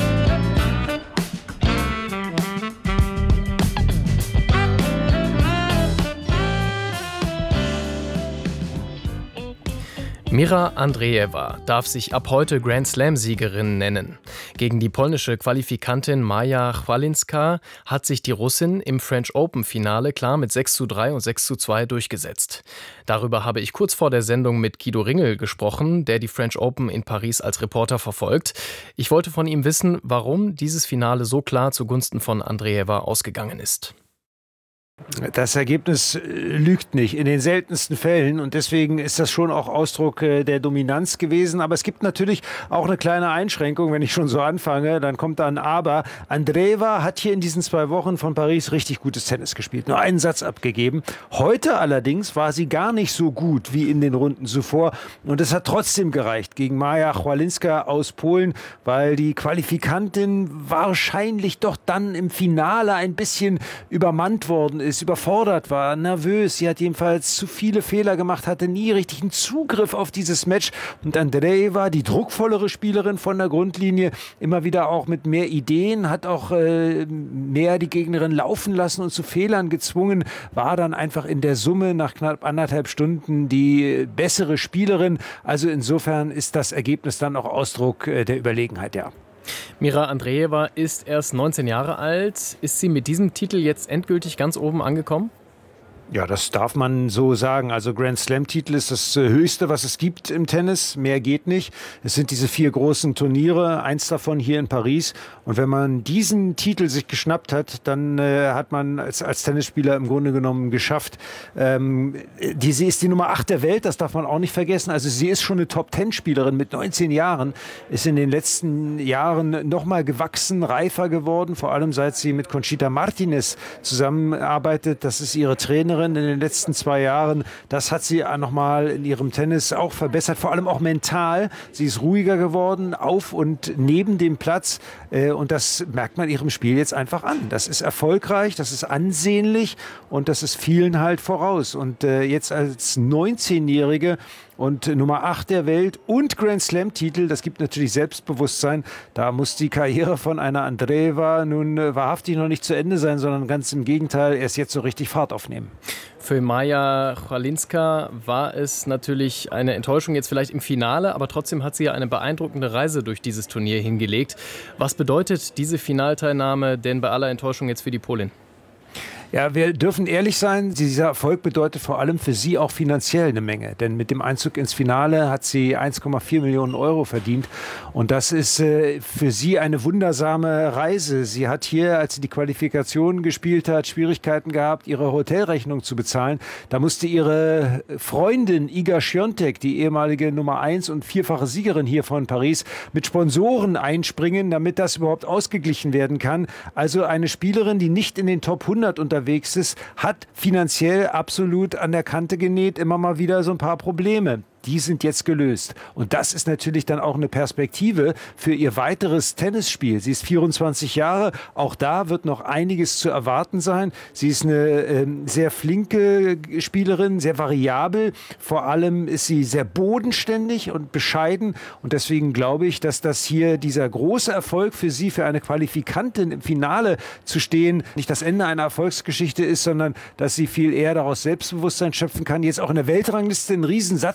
Mira Andreeva darf sich ab heute Grand Slam-Siegerin nennen. Gegen die polnische Qualifikantin Maja Chwalinska hat sich die Russin im French Open-Finale klar mit sechs zu drei und sechs zu zwei durchgesetzt. Darüber habe ich kurz vor der Sendung mit Guido Ringel gesprochen, der die French Open in Paris als Reporter verfolgt. Ich wollte von ihm wissen, warum dieses Finale so klar zugunsten von Andreeva ausgegangen ist. Das Ergebnis lügt nicht in den seltensten Fällen und deswegen ist das schon auch Ausdruck der Dominanz gewesen. Aber es gibt natürlich auch eine kleine Einschränkung, wenn ich schon so anfange, dann kommt da ein Aber. Andreeva hat hier in diesen zwei Wochen von Paris richtig gutes Tennis gespielt, nur einen Satz abgegeben. Heute allerdings war sie gar nicht so gut wie in den Runden zuvor und es hat trotzdem gereicht gegen Maja Chwalinska aus Polen, weil die Qualifikantin wahrscheinlich doch dann im Finale ein bisschen übermannt worden ist. Ist, überfordert war, nervös. Sie hat jedenfalls zu viele Fehler gemacht, hatte nie richtig einen Zugriff auf dieses Match. Und Andreeva, die druckvollere Spielerin von der Grundlinie, immer wieder auch mit mehr Ideen, hat auch äh, mehr die Gegnerin laufen lassen und zu Fehlern gezwungen, war dann einfach in der Summe nach knapp anderthalb Stunden die bessere Spielerin. Also insofern ist das Ergebnis dann auch Ausdruck äh, der Überlegenheit, ja. Mira Andreeva ist erst neunzehn Jahre alt. Ist sie mit diesem Titel jetzt endgültig ganz oben angekommen? Ja, das darf man so sagen. Also Grand Slam-Titel ist das Höchste, was es gibt im Tennis. Mehr geht nicht. Es sind diese vier großen Turniere, eins davon hier in Paris. Und wenn man diesen Titel sich geschnappt hat, dann äh, hat man als, als Tennisspieler im Grunde genommen geschafft. Ähm, die, sie ist die Nummer acht der Welt, das darf man auch nicht vergessen. Also sie ist schon eine Top-Ten-Spielerin mit neunzehn Jahren, ist in den letzten Jahren nochmal gewachsen, reifer geworden, vor allem seit sie mit Conchita Martinez zusammenarbeitet. Das ist ihre Trainerin in den letzten zwei Jahren. Das hat sie nochmal in ihrem Tennis auch verbessert, vor allem auch mental. Sie ist ruhiger geworden, auf und neben dem Platz. Und das merkt man ihrem Spiel jetzt einfach an. Das ist erfolgreich, das ist ansehnlich und das ist vielen halt voraus. Und jetzt als neunzehnjährige und Nummer acht der Welt und Grand Slam-Titel, das gibt natürlich Selbstbewusstsein. Da muss die Karriere von einer Andreeva nun äh, wahrhaftig noch nicht zu Ende sein, sondern ganz im Gegenteil, erst jetzt so richtig Fahrt aufnehmen. Für Maja Chwalinska war es natürlich eine Enttäuschung jetzt vielleicht im Finale, aber trotzdem hat sie ja eine beeindruckende Reise durch dieses Turnier hingelegt. Was bedeutet diese Finalteilnahme denn bei aller Enttäuschung jetzt für die Polin? Ja, wir dürfen ehrlich sein, dieser Erfolg bedeutet vor allem für sie auch finanziell eine Menge. Denn mit dem Einzug ins Finale hat sie eins Komma vier Millionen Euro verdient. Und das ist äh, für sie eine wundersame Reise. Sie hat hier, als sie die Qualifikation gespielt hat, Schwierigkeiten gehabt, ihre Hotelrechnung zu bezahlen. Da musste ihre Freundin Iga Świątek, die ehemalige Nummer eins und vierfache Siegerin hier von Paris, mit Sponsoren einspringen, damit das überhaupt ausgeglichen werden kann. Also eine Spielerin, die nicht in den Top hundert unterwegs ist, hat finanziell absolut an der Kante genäht, immer mal wieder so ein paar Probleme. Die sind jetzt gelöst. Und das ist natürlich dann auch eine Perspektive für ihr weiteres Tennisspiel. Sie ist vierundzwanzig Jahre. Auch da wird noch einiges zu erwarten sein. Sie ist eine äh, sehr flinke Spielerin, sehr variabel. Vor allem ist sie sehr bodenständig und bescheiden. Und deswegen glaube ich, dass das hier dieser große Erfolg für sie, für eine Qualifikantin im Finale zu stehen, nicht das Ende einer Erfolgsgeschichte ist, sondern dass sie viel eher daraus Selbstbewusstsein schöpfen kann. Jetzt auch in der Weltrangliste einen Riesensatz macht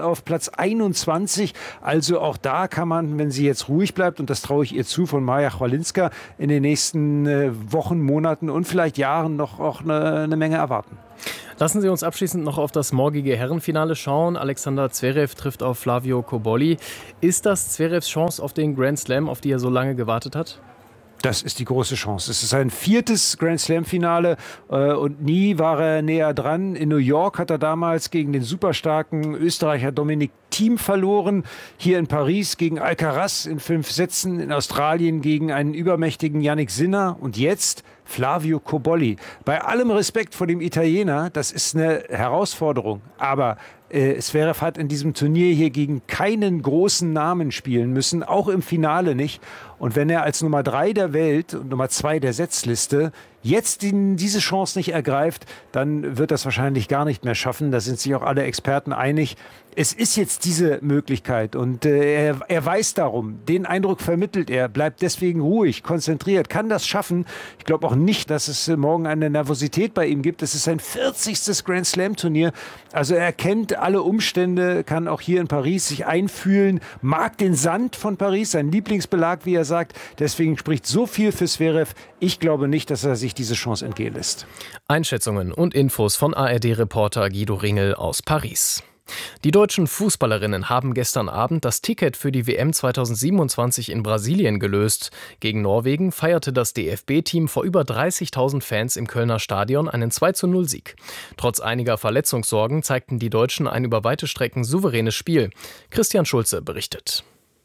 auf Platz einundzwanzig. Also auch da kann man, wenn sie jetzt ruhig bleibt, und das traue ich ihr zu, von Maja Chwalinska in den nächsten äh, Wochen, Monaten und vielleicht Jahren noch auch eine, eine Menge erwarten. Lassen Sie uns abschließend noch auf das morgige Herrenfinale schauen. Alexander Zverev trifft auf Flavio Cobolli. Ist das Zverevs Chance auf den Grand Slam, auf die er so lange gewartet hat? Das ist die große Chance. Es ist sein viertes Grand-Slam-Finale äh, und nie war er näher dran. In New York hat er damals gegen den superstarken Österreicher Dominik Thiem verloren. Hier in Paris gegen Alcaraz in fünf Sätzen. In Australien gegen einen übermächtigen Jannik Sinner. Und jetzt Flavio Cobolli. Bei allem Respekt vor dem Italiener, das ist eine Herausforderung. Aber äh, Zverev hat in diesem Turnier hier gegen keinen großen Namen spielen müssen, auch im Finale nicht. Und wenn er als Nummer drei der Welt und Nummer zwei der Setzliste jetzt die, diese Chance nicht ergreift, dann wird das wahrscheinlich gar nicht mehr schaffen. Da sind sich auch alle Experten einig. Es ist jetzt diese Möglichkeit und äh, er, er weiß darum. Den Eindruck vermittelt er, bleibt deswegen ruhig, konzentriert, kann das schaffen. Ich glaube auch nicht, dass es äh, morgen eine Nervosität bei ihm gibt. Es ist sein vierzigstes Grand Slam Turnier. Also er kennt alle Umstände, kann auch hier in Paris sich einfühlen, mag den Sand von Paris, sein Lieblingsbelag, wie er sagt. Deswegen spricht so viel für Zverev. Ich glaube nicht, dass er sich diese Chance entgehen lässt. Einschätzungen und Infos von A R D-Reporter Guido Ringel aus Paris. Die deutschen Fußballerinnen haben gestern Abend das Ticket für die W M zweitausendsiebenundzwanzig in Brasilien gelöst. Gegen Norwegen feierte das D F B-Team vor über dreißigtausend Fans im Kölner Stadion einen zwei zu null Sieg. Trotz einiger Verletzungssorgen zeigten die Deutschen ein über weite Strecken souveränes Spiel. Christian Schulze berichtet.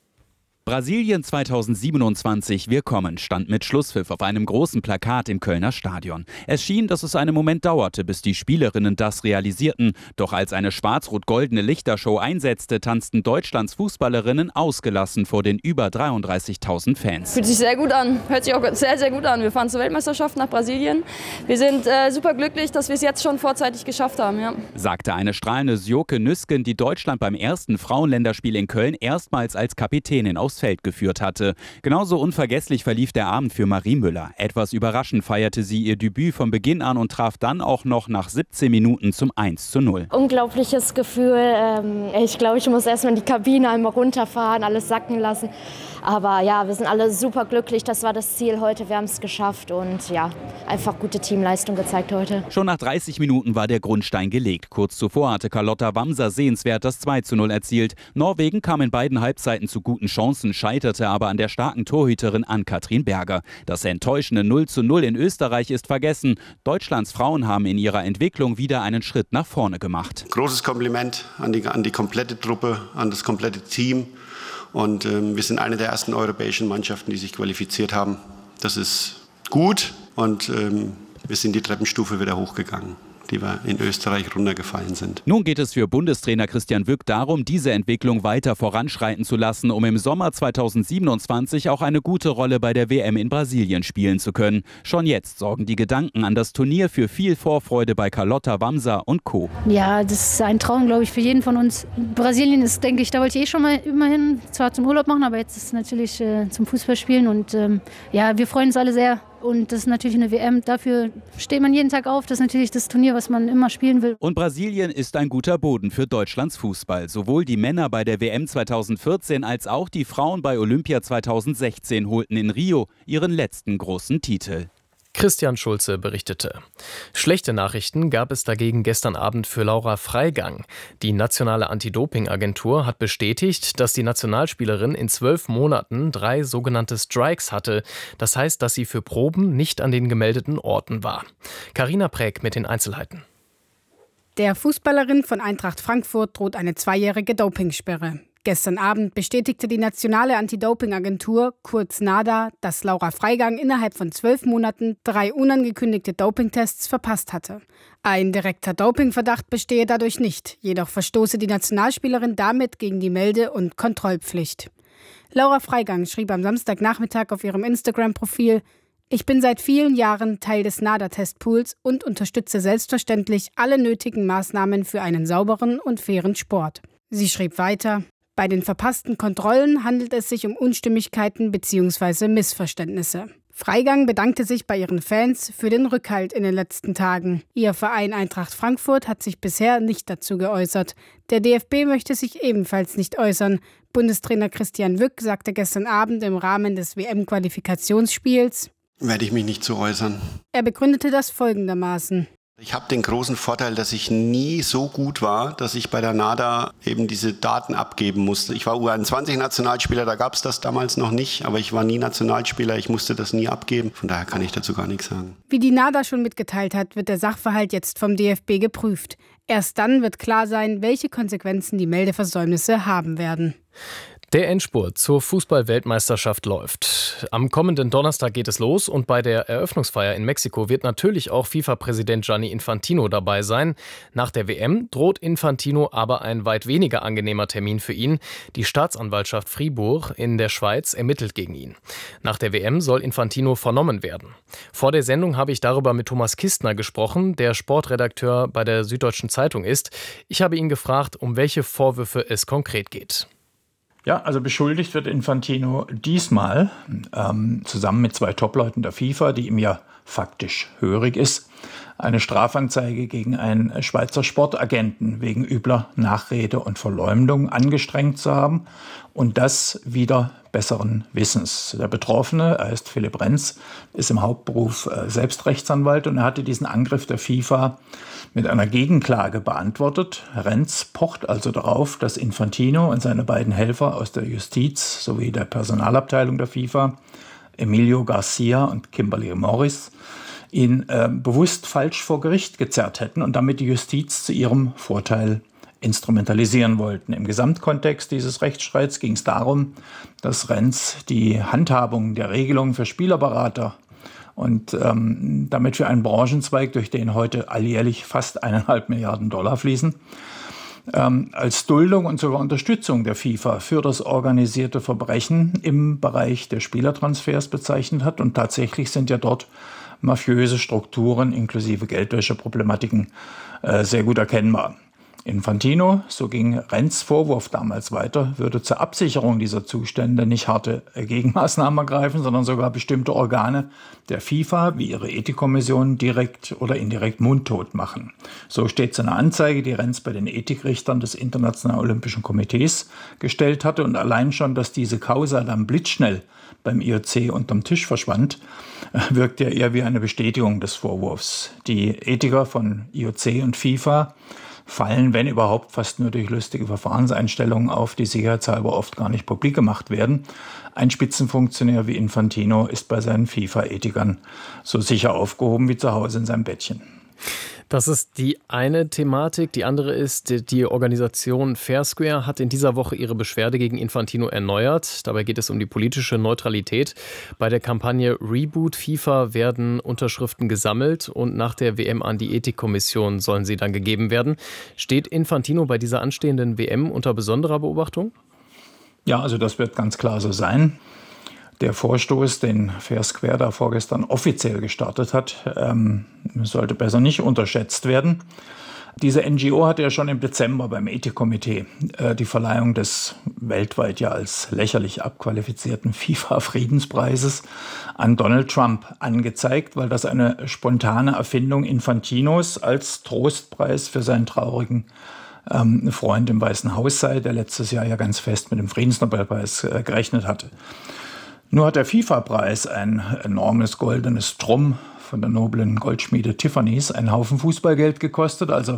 Brasilien zweitausendsiebenundzwanzig, wir kommen, stand mit Schlusspfiff auf einem großen Plakat im Kölner Stadion. Es schien, dass es einen Moment dauerte, bis die Spielerinnen das realisierten. Doch als eine schwarz-rot-goldene Lichtershow einsetzte, tanzten Deutschlands Fußballerinnen ausgelassen vor den über dreiunddreißigtausend Fans. Fühlt sich sehr gut an, hört sich auch sehr, sehr gut an. Wir fahren zur Weltmeisterschaft nach Brasilien. Wir sind äh, super glücklich, dass wir es jetzt schon vorzeitig geschafft haben. Ja. Sagte eine strahlende Sjoke Nüsken, die Deutschland beim ersten Frauenländerspiel in Köln erstmals als Kapitänin aufs Feld geführt hatte. Genauso unvergesslich verlief der Abend für Marie Müller. Etwas überraschend feierte sie ihr Debüt von Beginn an und traf dann auch noch nach siebzehn Minuten zum eins zu null. Unglaubliches Gefühl. Ich glaube, ich muss erst mal in die Kabine einmal runterfahren, alles sacken lassen. Aber ja, wir sind alle super glücklich. Das war das Ziel heute. Wir haben es geschafft und ja, einfach gute Teamleistung gezeigt heute. Schon nach dreißig Minuten war der Grundstein gelegt. Kurz zuvor hatte Carlotta Wamser sehenswert das zwei zu null erzielt. Norwegen kam in beiden Halbzeiten zu guten Chancen, scheiterte aber an der starken Torhüterin Ann-Kathrin Berger. Das enttäuschende null zu null in Österreich ist vergessen. Deutschlands Frauen haben in ihrer Entwicklung wieder einen Schritt nach vorne gemacht. Großes Kompliment an die, an die komplette Truppe, an das komplette Team. Und ähm, wir sind eine der ersten europäischen Mannschaften, die sich qualifiziert haben. Das ist gut und ähm, wir sind die Treppenstufe wieder hochgegangen, die wir in Österreich runtergefallen sind. Nun geht es für Bundestrainer Christian Wück darum, diese Entwicklung weiter voranschreiten zu lassen, um im Sommer zweitausendsiebenundzwanzig auch eine gute Rolle bei der W M in Brasilien spielen zu können. Schon jetzt sorgen die Gedanken an das Turnier für viel Vorfreude bei Carlotta Wamser und Co. Ja, das ist ein Traum, glaube ich, für jeden von uns. Brasilien ist, denke ich, da wollte ich eh schon mal immerhin, zwar zum Urlaub machen, aber jetzt ist es natürlich äh, zum Fußballspielen. Und ähm, ja, wir freuen uns alle sehr. Und das ist natürlich eine W M, dafür steht man jeden Tag auf. Das ist natürlich das Turnier, was man immer spielen will. Und Brasilien ist ein guter Boden für Deutschlands Fußball. Sowohl die Männer bei der W M zweitausendvierzehn als auch die Frauen bei Olympia zweitausendsechzehn holten in Rio ihren letzten großen Titel. Christian Schulze berichtete. Schlechte Nachrichten gab es dagegen gestern Abend für Laura Freigang. Die nationale Anti-Doping-Agentur hat bestätigt, dass die Nationalspielerin in zwölf Monaten drei sogenannte Strikes hatte. Das heißt, dass sie für Proben nicht an den gemeldeten Orten war. Carina Präg mit den Einzelheiten. Der Fußballerin von Eintracht Frankfurt droht eine zweijährige Dopingsperre. Gestern Abend bestätigte die nationale Anti-Doping-Agentur, kurz NADA, dass Laura Freigang innerhalb von zwölf Monaten drei unangekündigte Dopingtests verpasst hatte. Ein direkter Dopingverdacht bestehe dadurch nicht, jedoch verstoße die Nationalspielerin damit gegen die Melde- und Kontrollpflicht. Laura Freigang schrieb am Samstagnachmittag auf ihrem Instagram-Profil: Ich bin seit vielen Jahren Teil des NADA-Testpools und unterstütze selbstverständlich alle nötigen Maßnahmen für einen sauberen und fairen Sport. Sie schrieb weiter: Bei den verpassten Kontrollen handelt es sich um Unstimmigkeiten bzw. Missverständnisse. Freigang bedankte sich bei ihren Fans für den Rückhalt in den letzten Tagen. Ihr Verein Eintracht Frankfurt hat sich bisher nicht dazu geäußert. Der D F B möchte sich ebenfalls nicht äußern. Bundestrainer Christian Wück sagte gestern Abend im Rahmen des W M-Qualifikationsspiels: Werde ich mich nicht zu äußern. Er begründete das folgendermaßen: Ich habe den großen Vorteil, dass ich nie so gut war, dass ich bei der NADA eben diese Daten abgeben musste. Ich war U einundzwanzig-Nationalspieler, da gab es das damals noch nicht, aber ich war nie Nationalspieler, ich musste das nie abgeben. Von daher kann ich dazu gar nichts sagen. Wie die NADA schon mitgeteilt hat, wird der Sachverhalt jetzt vom D F B geprüft. Erst dann wird klar sein, welche Konsequenzen die Meldeversäumnisse haben werden. Der Endspurt zur Fußball-Weltmeisterschaft läuft. Am kommenden Donnerstag geht es los und bei der Eröffnungsfeier in Mexiko wird natürlich auch FIFA-Präsident Gianni Infantino dabei sein. Nach der W M droht Infantino aber ein weit weniger angenehmer Termin für ihn. Die Staatsanwaltschaft Fribourg in der Schweiz ermittelt gegen ihn. Nach der W M soll Infantino vernommen werden. Vor der Sendung habe ich darüber mit Thomas Kistner gesprochen, der Sportredakteur bei der Süddeutschen Zeitung ist. Ich habe ihn gefragt, um welche Vorwürfe es konkret geht. Ja, also beschuldigt wird Infantino diesmal ähm, zusammen mit zwei Topleuten der FIFA, die ihm ja faktisch hörig ist, eine Strafanzeige gegen einen Schweizer Sportagenten wegen übler Nachrede und Verleumdung angestrengt zu haben und das wider besseren Wissens. Der Betroffene, er heißt Philipp Renz, ist im Hauptberuf äh, selbst Rechtsanwalt und er hatte diesen Angriff der FIFA mit einer Gegenklage beantwortet. Renz pocht also darauf, dass Infantino und seine beiden Helfer aus der Justiz sowie der Personalabteilung der FIFA, Emilio Garcia und Kimberly Morris, ihn äh, bewusst falsch vor Gericht gezerrt hätten und damit die Justiz zu ihrem Vorteil instrumentalisieren wollten. Im Gesamtkontext dieses Rechtsstreits ging es darum, dass Renz die Handhabung der Regelungen für Spielerberater und ähm, damit für einen Branchenzweig, durch den heute alljährlich fast eineinhalb Milliarden Dollar fließen, ähm, als Duldung und sogar Unterstützung der FIFA für das organisierte Verbrechen im Bereich der Spielertransfers bezeichnet hat. Und tatsächlich sind ja dort mafiöse Strukturen inklusive Geldwäscheproblematiken äh, sehr gut erkennbar. Infantino, so ging Renz' Vorwurf damals weiter, würde zur Absicherung dieser Zustände nicht harte Gegenmaßnahmen ergreifen, sondern sogar bestimmte Organe der FIFA, wie ihre Ethikkommission, direkt oder indirekt mundtot machen. So steht es in einer Anzeige, die Renz bei den Ethikrichtern des Internationalen Olympischen Komitees gestellt hatte. Und allein schon, dass diese Causa dann blitzschnell beim I O C unterm Tisch verschwand, wirkt ja eher wie eine Bestätigung des Vorwurfs. Die Ethiker von I O C und FIFA fallen, wenn überhaupt, fast nur durch lustige Verfahrenseinstellungen auf, die sicherheitshalber oft gar nicht publik gemacht werden. Ein Spitzenfunktionär wie Infantino ist bei seinen FIFA-Ethikern so sicher aufgehoben wie zu Hause in seinem Bettchen. Das ist die eine Thematik. Die andere ist, die Organisation Fair Square hat in dieser Woche ihre Beschwerde gegen Infantino erneuert. Dabei geht es um die politische Neutralität. Bei der Kampagne Reboot FIFA werden Unterschriften gesammelt und nach der W M an die Ethikkommission sollen sie dann gegeben werden. Steht Infantino bei dieser anstehenden W M unter besonderer Beobachtung? Ja, also das wird ganz klar so sein. Der Vorstoß, den Fair Square da vorgestern offiziell gestartet hat, ähm, sollte besser nicht unterschätzt werden. Diese N G O hatte ja schon im Dezember beim Ethikkomitee äh, die Verleihung des weltweit ja als lächerlich abqualifizierten FIFA-Friedenspreises an Donald Trump angezeigt, weil das eine spontane Erfindung Infantinos als Trostpreis für seinen traurigen ähm, Freund im Weißen Haus sei, der letztes Jahr ja ganz fest mit dem Friedensnobelpreis äh, gerechnet hatte. Nur hat der FIFA-Preis, ein enormes goldenes Drum von der noblen Goldschmiede Tiffany's, einen Haufen Fußballgeld gekostet. Also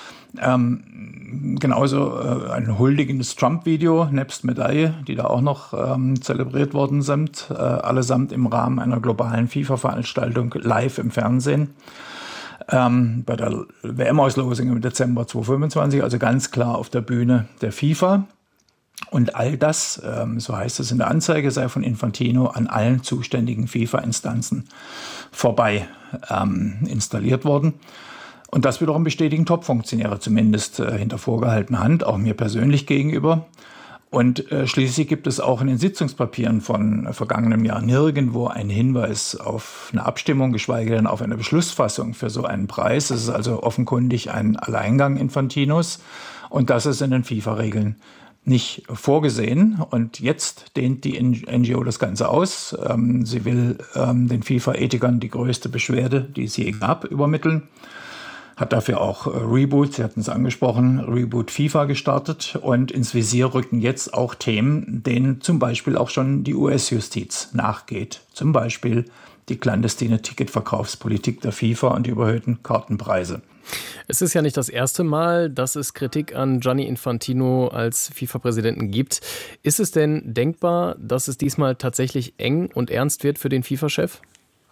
ähm, genauso äh, ein huldigendes Trump-Video nebst Medaille, die da auch noch ähm, zelebriert worden sind, äh, allesamt im Rahmen einer globalen FIFA-Veranstaltung live im Fernsehen. Ähm, bei der W M-Auslosung im Dezember zweitausendfünfundzwanzig, also ganz klar auf der Bühne der FIFA. Und all das, ähm, so heißt es in der Anzeige, sei von Infantino an allen zuständigen FIFA-Instanzen vorbei ähm, installiert worden. Und das wiederum bestätigen Top-Funktionäre zumindest äh, hinter vorgehaltener Hand, auch mir persönlich gegenüber. Und äh, schließlich gibt es auch in den Sitzungspapieren von äh, vergangenem Jahr nirgendwo einen Hinweis auf eine Abstimmung, geschweige denn auf eine Beschlussfassung für so einen Preis. Es ist also offenkundig ein Alleingang Infantinos. Und das ist in den FIFA-Regeln nicht vorgesehen. Und jetzt dehnt die N G O das Ganze aus. Ähm, sie will ähm, den FIFA-Ethikern die größte Beschwerde, die es je gab, übermitteln. Hat dafür auch äh, Reboot, Sie hatten es angesprochen, Reboot FIFA gestartet. Und ins Visier rücken jetzt auch Themen, denen zum Beispiel auch schon die U S-Justiz nachgeht. Zum Beispiel die clandestine Ticketverkaufspolitik der FIFA und die überhöhten Kartenpreise. Es ist ja nicht das erste Mal, dass es Kritik an Gianni Infantino als FIFA-Präsidenten gibt. Ist es denn denkbar, dass es diesmal tatsächlich eng und ernst wird für den FIFA-Chef?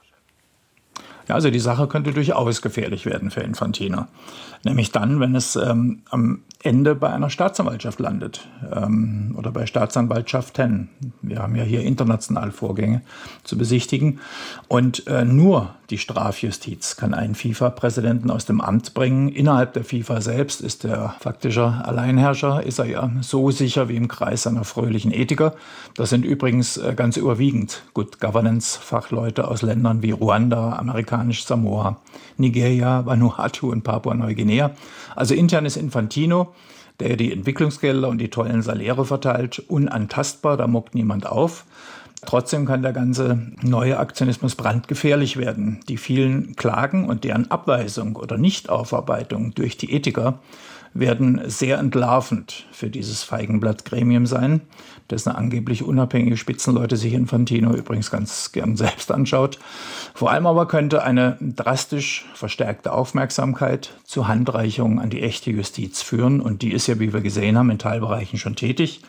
Ja, also die Sache könnte durchaus gefährlich werden für Infantino. Nämlich dann, wenn es ähm, am Ende bei einer Staatsanwaltschaft landet ähm, oder bei Staatsanwaltschaften. Wir haben ja hier international Vorgänge zu besichtigen. Und äh, nur die Strafjustiz kann einen FIFA-Präsidenten aus dem Amt bringen. Innerhalb der FIFA selbst ist der faktische Alleinherrscher, ist er ja so sicher wie im Kreis seiner fröhlichen Ethiker. Das sind übrigens äh, ganz überwiegend Good Governance-Fachleute aus Ländern wie Ruanda, amerikanisch Samoa, Nigeria, Vanuatu und Papua-Neuguinea. Also intern ist Infantino, der die Entwicklungsgelder und die tollen Saläre verteilt, unantastbar, da muckt niemand auf. Trotzdem kann der ganze neue Aktionismus brandgefährlich werden. Die vielen Klagen und deren Abweisung oder Nichtaufarbeitung durch die Ethiker werden sehr entlarvend für dieses Feigenblatt-Gremium sein, dessen angeblich unabhängige Spitzenleute sich Infantino übrigens ganz gern selbst anschaut. Vor allem aber könnte eine drastisch verstärkte Aufmerksamkeit zu Handreichungen an die echte Justiz führen. Und die ist ja, wie wir gesehen haben, in Teilbereichen schon tätig.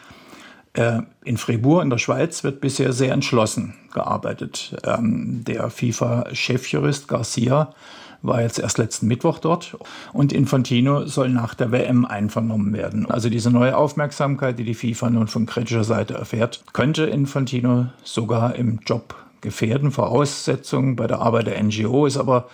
Äh, in Fribourg in der Schweiz wird bisher sehr entschlossen gearbeitet. Ähm, der FIFA-Chefjurist Garcia war jetzt erst letzten Mittwoch dort und Infantino soll nach der W M einvernommen werden. Also diese neue Aufmerksamkeit, die die FIFA nun von kritischer Seite erfährt, könnte Infantino sogar im Job gefährden. Voraussetzung bei der Arbeit der N G O ist aber,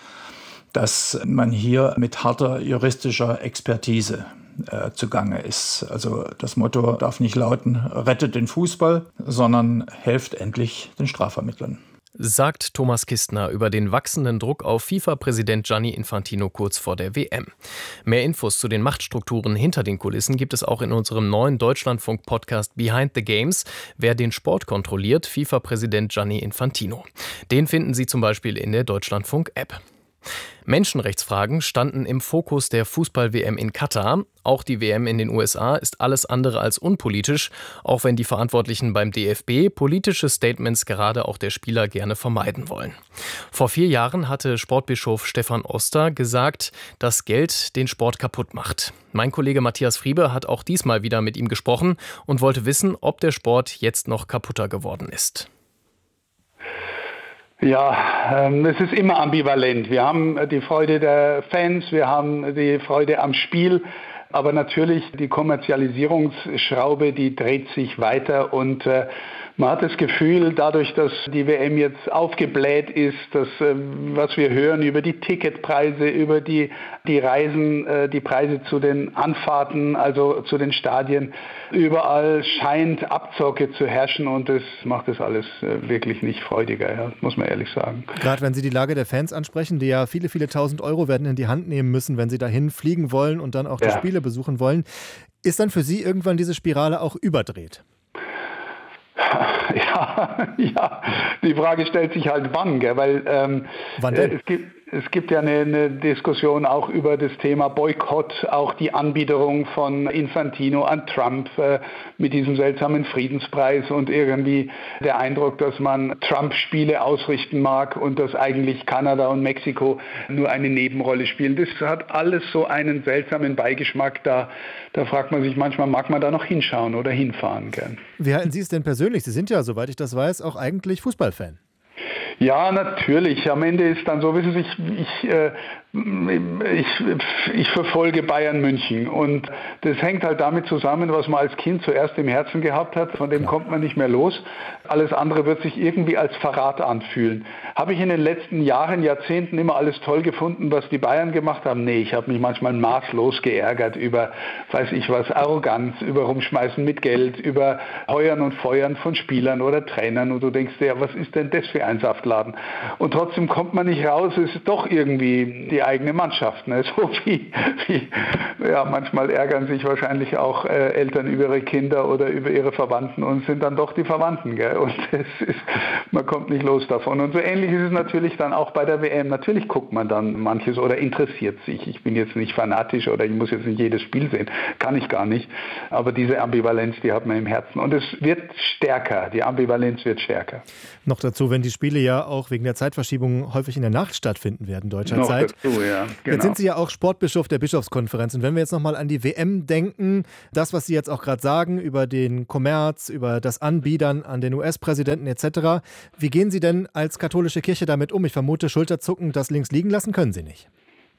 dass man hier mit harter juristischer Expertise äh, zugange ist. Also das Motto darf nicht lauten, rettet den Fußball, sondern helft endlich den Strafvermittlern. Sagt Thomas Kistner über den wachsenden Druck auf FIFA-Präsident Gianni Infantino kurz vor der W M. Mehr Infos zu den Machtstrukturen hinter den Kulissen gibt es auch in unserem neuen Deutschlandfunk-Podcast Behind the Games. Wer den Sport kontrolliert, FIFA-Präsident Gianni Infantino. Den finden Sie zum Beispiel in der Deutschlandfunk-App. Menschenrechtsfragen standen im Fokus der Fußball-W M in Katar. Auch die W M in den U S A ist alles andere als unpolitisch, auch wenn die Verantwortlichen beim D F B politische Statements gerade auch der Spieler gerne vermeiden wollen. Vor vier Jahren hatte Sportbischof Stefan Oster gesagt, dass Geld den Sport kaputt macht. Mein Kollege Matthias Friebe hat auch diesmal wieder mit ihm gesprochen und wollte wissen, ob der Sport jetzt noch kaputter geworden ist. Ja, ähm, es ist immer ambivalent. Wir haben die Freude der Fans, wir haben die Freude am Spiel, aber natürlich die Kommerzialisierungsschraube, die dreht sich weiter und äh, man hat das Gefühl, dadurch, dass die W M jetzt aufgebläht ist, dass äh, was wir hören über die Ticketpreise, über die, die Reisen, äh, die Preise zu den Anfahrten, also zu den Stadien, überall scheint Abzocke zu herrschen und das macht das alles äh, wirklich nicht freudiger, ja, muss man ehrlich sagen. Gerade wenn Sie die Lage der Fans ansprechen, die ja viele, viele tausend Euro werden in die Hand nehmen müssen, wenn sie dahin fliegen wollen und dann auch die ja. Spiele besuchen wollen, ist dann für Sie irgendwann diese Spirale auch überdreht? Ja, ja, die Frage stellt sich halt wann, gell? Weil ähm, wann denn? Äh, es gibt es gibt ja eine, eine Diskussion auch über das Thema Boykott, auch die Anbiederung von Infantino an Trump äh, mit diesem seltsamen Friedenspreis und irgendwie der Eindruck, dass man Trump-Spiele ausrichten mag und dass eigentlich Kanada und Mexiko nur eine Nebenrolle spielen. Das hat alles so einen seltsamen Beigeschmack, da, da fragt man sich manchmal, mag man da noch hinschauen oder hinfahren gern. Wie halten Sie es denn persönlich? Sie sind ja, soweit ich das weiß, auch eigentlich Fußballfan. Ja, natürlich. Am Ende ist dann so, wissen Sie, ich, ich, äh, ich, ich verfolge Bayern München und das hängt halt damit zusammen, was man als Kind zuerst im Herzen gehabt hat, von dem ja. kommt man nicht mehr los. Alles andere wird sich irgendwie als Verrat anfühlen. Habe ich in den letzten Jahren, Jahrzehnten immer alles toll gefunden, was die Bayern gemacht haben? Nee, ich habe mich manchmal maßlos geärgert über, weiß ich was, Arroganz, über Rumschmeißen mit Geld, über Heuern und Feuern von Spielern oder Trainern und du denkst dir, ja, was ist denn das für ein Saftladen? Und trotzdem kommt man nicht raus, es ist doch irgendwie die eigene Mannschaft. Ne? So wie, wie ja, manchmal ärgern sich wahrscheinlich auch äh, Eltern über ihre Kinder oder über ihre Verwandten und sind dann doch die Verwandten. Gell? Und es ist, man kommt nicht los davon. Und so ähnlich ist es natürlich dann auch bei der W M. Natürlich guckt man dann manches oder interessiert sich. Ich bin jetzt nicht fanatisch oder ich muss jetzt nicht jedes Spiel sehen. Kann ich gar nicht. Aber diese Ambivalenz, die hat man im Herzen. Und es wird stärker. Die Ambivalenz wird stärker. Noch dazu, wenn die Spiele ja auch wegen der Zeitverschiebung häufig in der Nacht stattfinden werden, deutscher Noch Zeit. dazu, ja, genau. Jetzt sind Sie ja auch Sportbischof der Bischofskonferenz. Und wenn wir jetzt nochmal an die W M denken, das, was Sie jetzt auch gerade sagen über den Kommerz, über das Anbiedern an den U S-Präsidenten et cetera. Wie gehen Sie denn als katholische Kirche damit um? Ich vermute, Schulterzucken, das links liegen lassen können Sie nicht.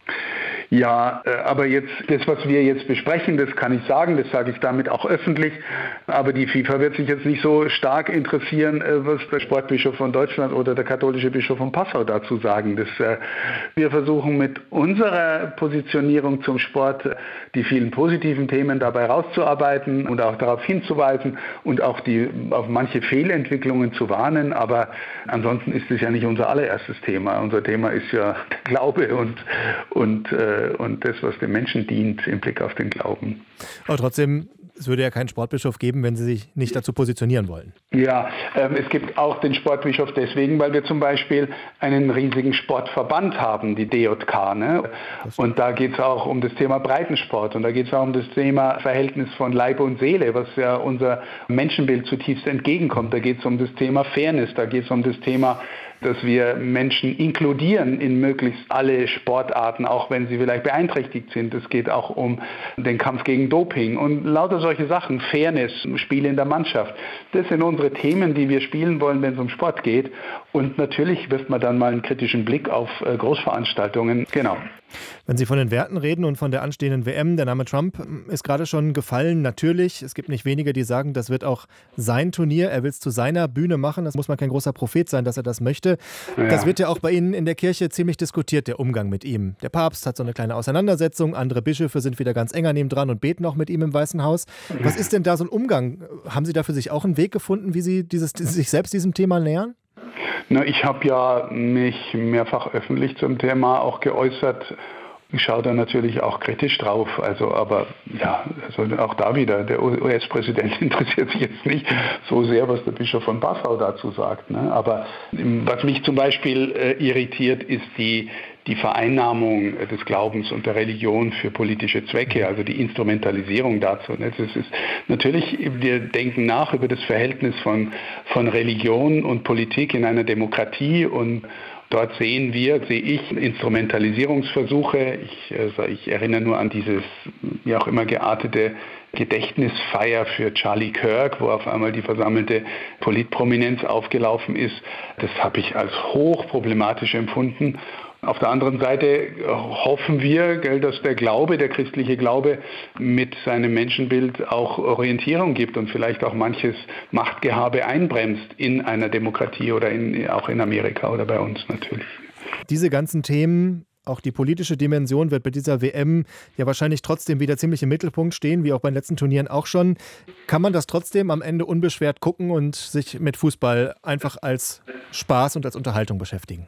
Ja, aber jetzt, das, was wir jetzt besprechen, das kann ich sagen, das sage ich damit auch öffentlich, aber die FIFA wird sich jetzt nicht so stark interessieren, was der Sportbischof von Deutschland oder der katholische Bischof von Passau dazu sagen. Das, wir versuchen mit unserer Positionierung zum Sport die vielen positiven Themen dabei rauszuarbeiten und auch darauf hinzuweisen und auch die, auf manche Fehlentwicklungen zu warnen, aber ansonsten ist es ja nicht unser allererstes Thema. Unser Thema ist ja der Glaube und, und und das, was den Menschen dient im Blick auf den Glauben. Aber trotzdem, es würde ja keinen Sportbischof geben, wenn Sie sich nicht dazu positionieren wollen. Ja, ähm, es gibt auch den Sportbischof deswegen, weil wir zum Beispiel einen riesigen Sportverband haben, die D J K. Ne? Und da geht es auch um das Thema Breitensport und da geht es auch um das Thema Verhältnis von Leib und Seele, was ja unser Menschenbild zutiefst entgegenkommt. Da geht es um das Thema Fairness, da geht es um das Thema, dass wir Menschen inkludieren in möglichst alle Sportarten, auch wenn sie vielleicht beeinträchtigt sind. Es geht auch um den Kampf gegen Doping und lauter solche Sachen, Fairness, Spiele in der Mannschaft. Das sind unsere Themen, die wir spielen wollen, wenn es um Sport geht. Und natürlich wirft man dann mal einen kritischen Blick auf Großveranstaltungen. Genau. Wenn Sie von den Werten reden und von der anstehenden W M, der Name Trump ist gerade schon gefallen. Natürlich, es gibt nicht wenige, die sagen, das wird auch sein Turnier. Er will es zu seiner Bühne machen. Das muss man kein großer Prophet sein, dass er das möchte. Ja. Das wird ja auch bei Ihnen in der Kirche ziemlich diskutiert, der Umgang mit ihm. Der Papst hat so eine kleine Auseinandersetzung. Andere Bischöfe sind wieder ganz eng an ihm dran und beten auch mit ihm im Weißen Haus. Was ist denn da so ein Umgang? Haben Sie da für sich auch einen Weg gefunden, wie Sie dieses, sich selbst diesem Thema nähern? Na, ich habe ja mich mehrfach öffentlich zum Thema auch geäußert. Ich schaue da natürlich auch kritisch drauf, also aber ja, also auch da wieder, der U S-Präsident interessiert sich jetzt nicht so sehr, was der Bischof von Passau dazu sagt. Ne? Aber was mich zum Beispiel äh, irritiert, ist die, die Vereinnahmung des Glaubens und der Religion für politische Zwecke, also die Instrumentalisierung dazu. Ne? Das ist natürlich, wir denken nach über das Verhältnis von, von Religion und Politik in einer Demokratie und dort sehen wir, sehe ich, Instrumentalisierungsversuche. Ich, also ich erinnere nur an dieses, wie auch immer geartete Gedächtnisfeier für Charlie Kirk, wo auf einmal die versammelte Politprominenz aufgelaufen ist. Das habe ich als hochproblematisch empfunden. Auf der anderen Seite hoffen wir, dass der Glaube, der christliche Glaube mit seinem Menschenbild auch Orientierung gibt und vielleicht auch manches Machtgehabe einbremst in einer Demokratie oder in, auch in Amerika oder bei uns natürlich. Diese ganzen Themen, auch die politische Dimension, wird bei dieser W M ja wahrscheinlich trotzdem wieder ziemlich im Mittelpunkt stehen, wie auch bei den letzten Turnieren auch schon. Kann man das trotzdem am Ende unbeschwert gucken und sich mit Fußball einfach als Spaß und als Unterhaltung beschäftigen?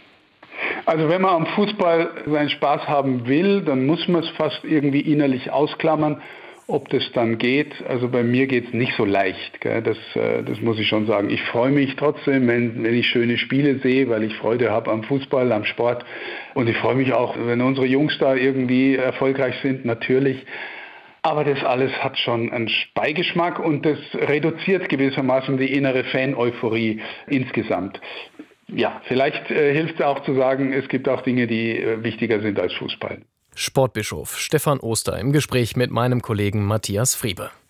Also wenn man am Fußball seinen Spaß haben will, dann muss man es fast irgendwie innerlich ausklammern, ob das dann geht. Also bei mir geht es nicht so leicht, gell? Das, das muss ich schon sagen. Ich freue mich trotzdem, wenn, wenn ich schöne Spiele sehe, weil ich Freude habe am Fußball, am Sport. Und ich freue mich auch, wenn unsere Jungs da irgendwie erfolgreich sind, natürlich. Aber das alles hat schon einen Beigeschmack und das reduziert gewissermaßen die innere Fan-Euphorie insgesamt. Ja, vielleicht äh, hilft es auch zu sagen, es gibt auch Dinge, die äh, wichtiger sind als Fußball. Sportbischof Stefan Oster im Gespräch mit meinem Kollegen Matthias Friebe.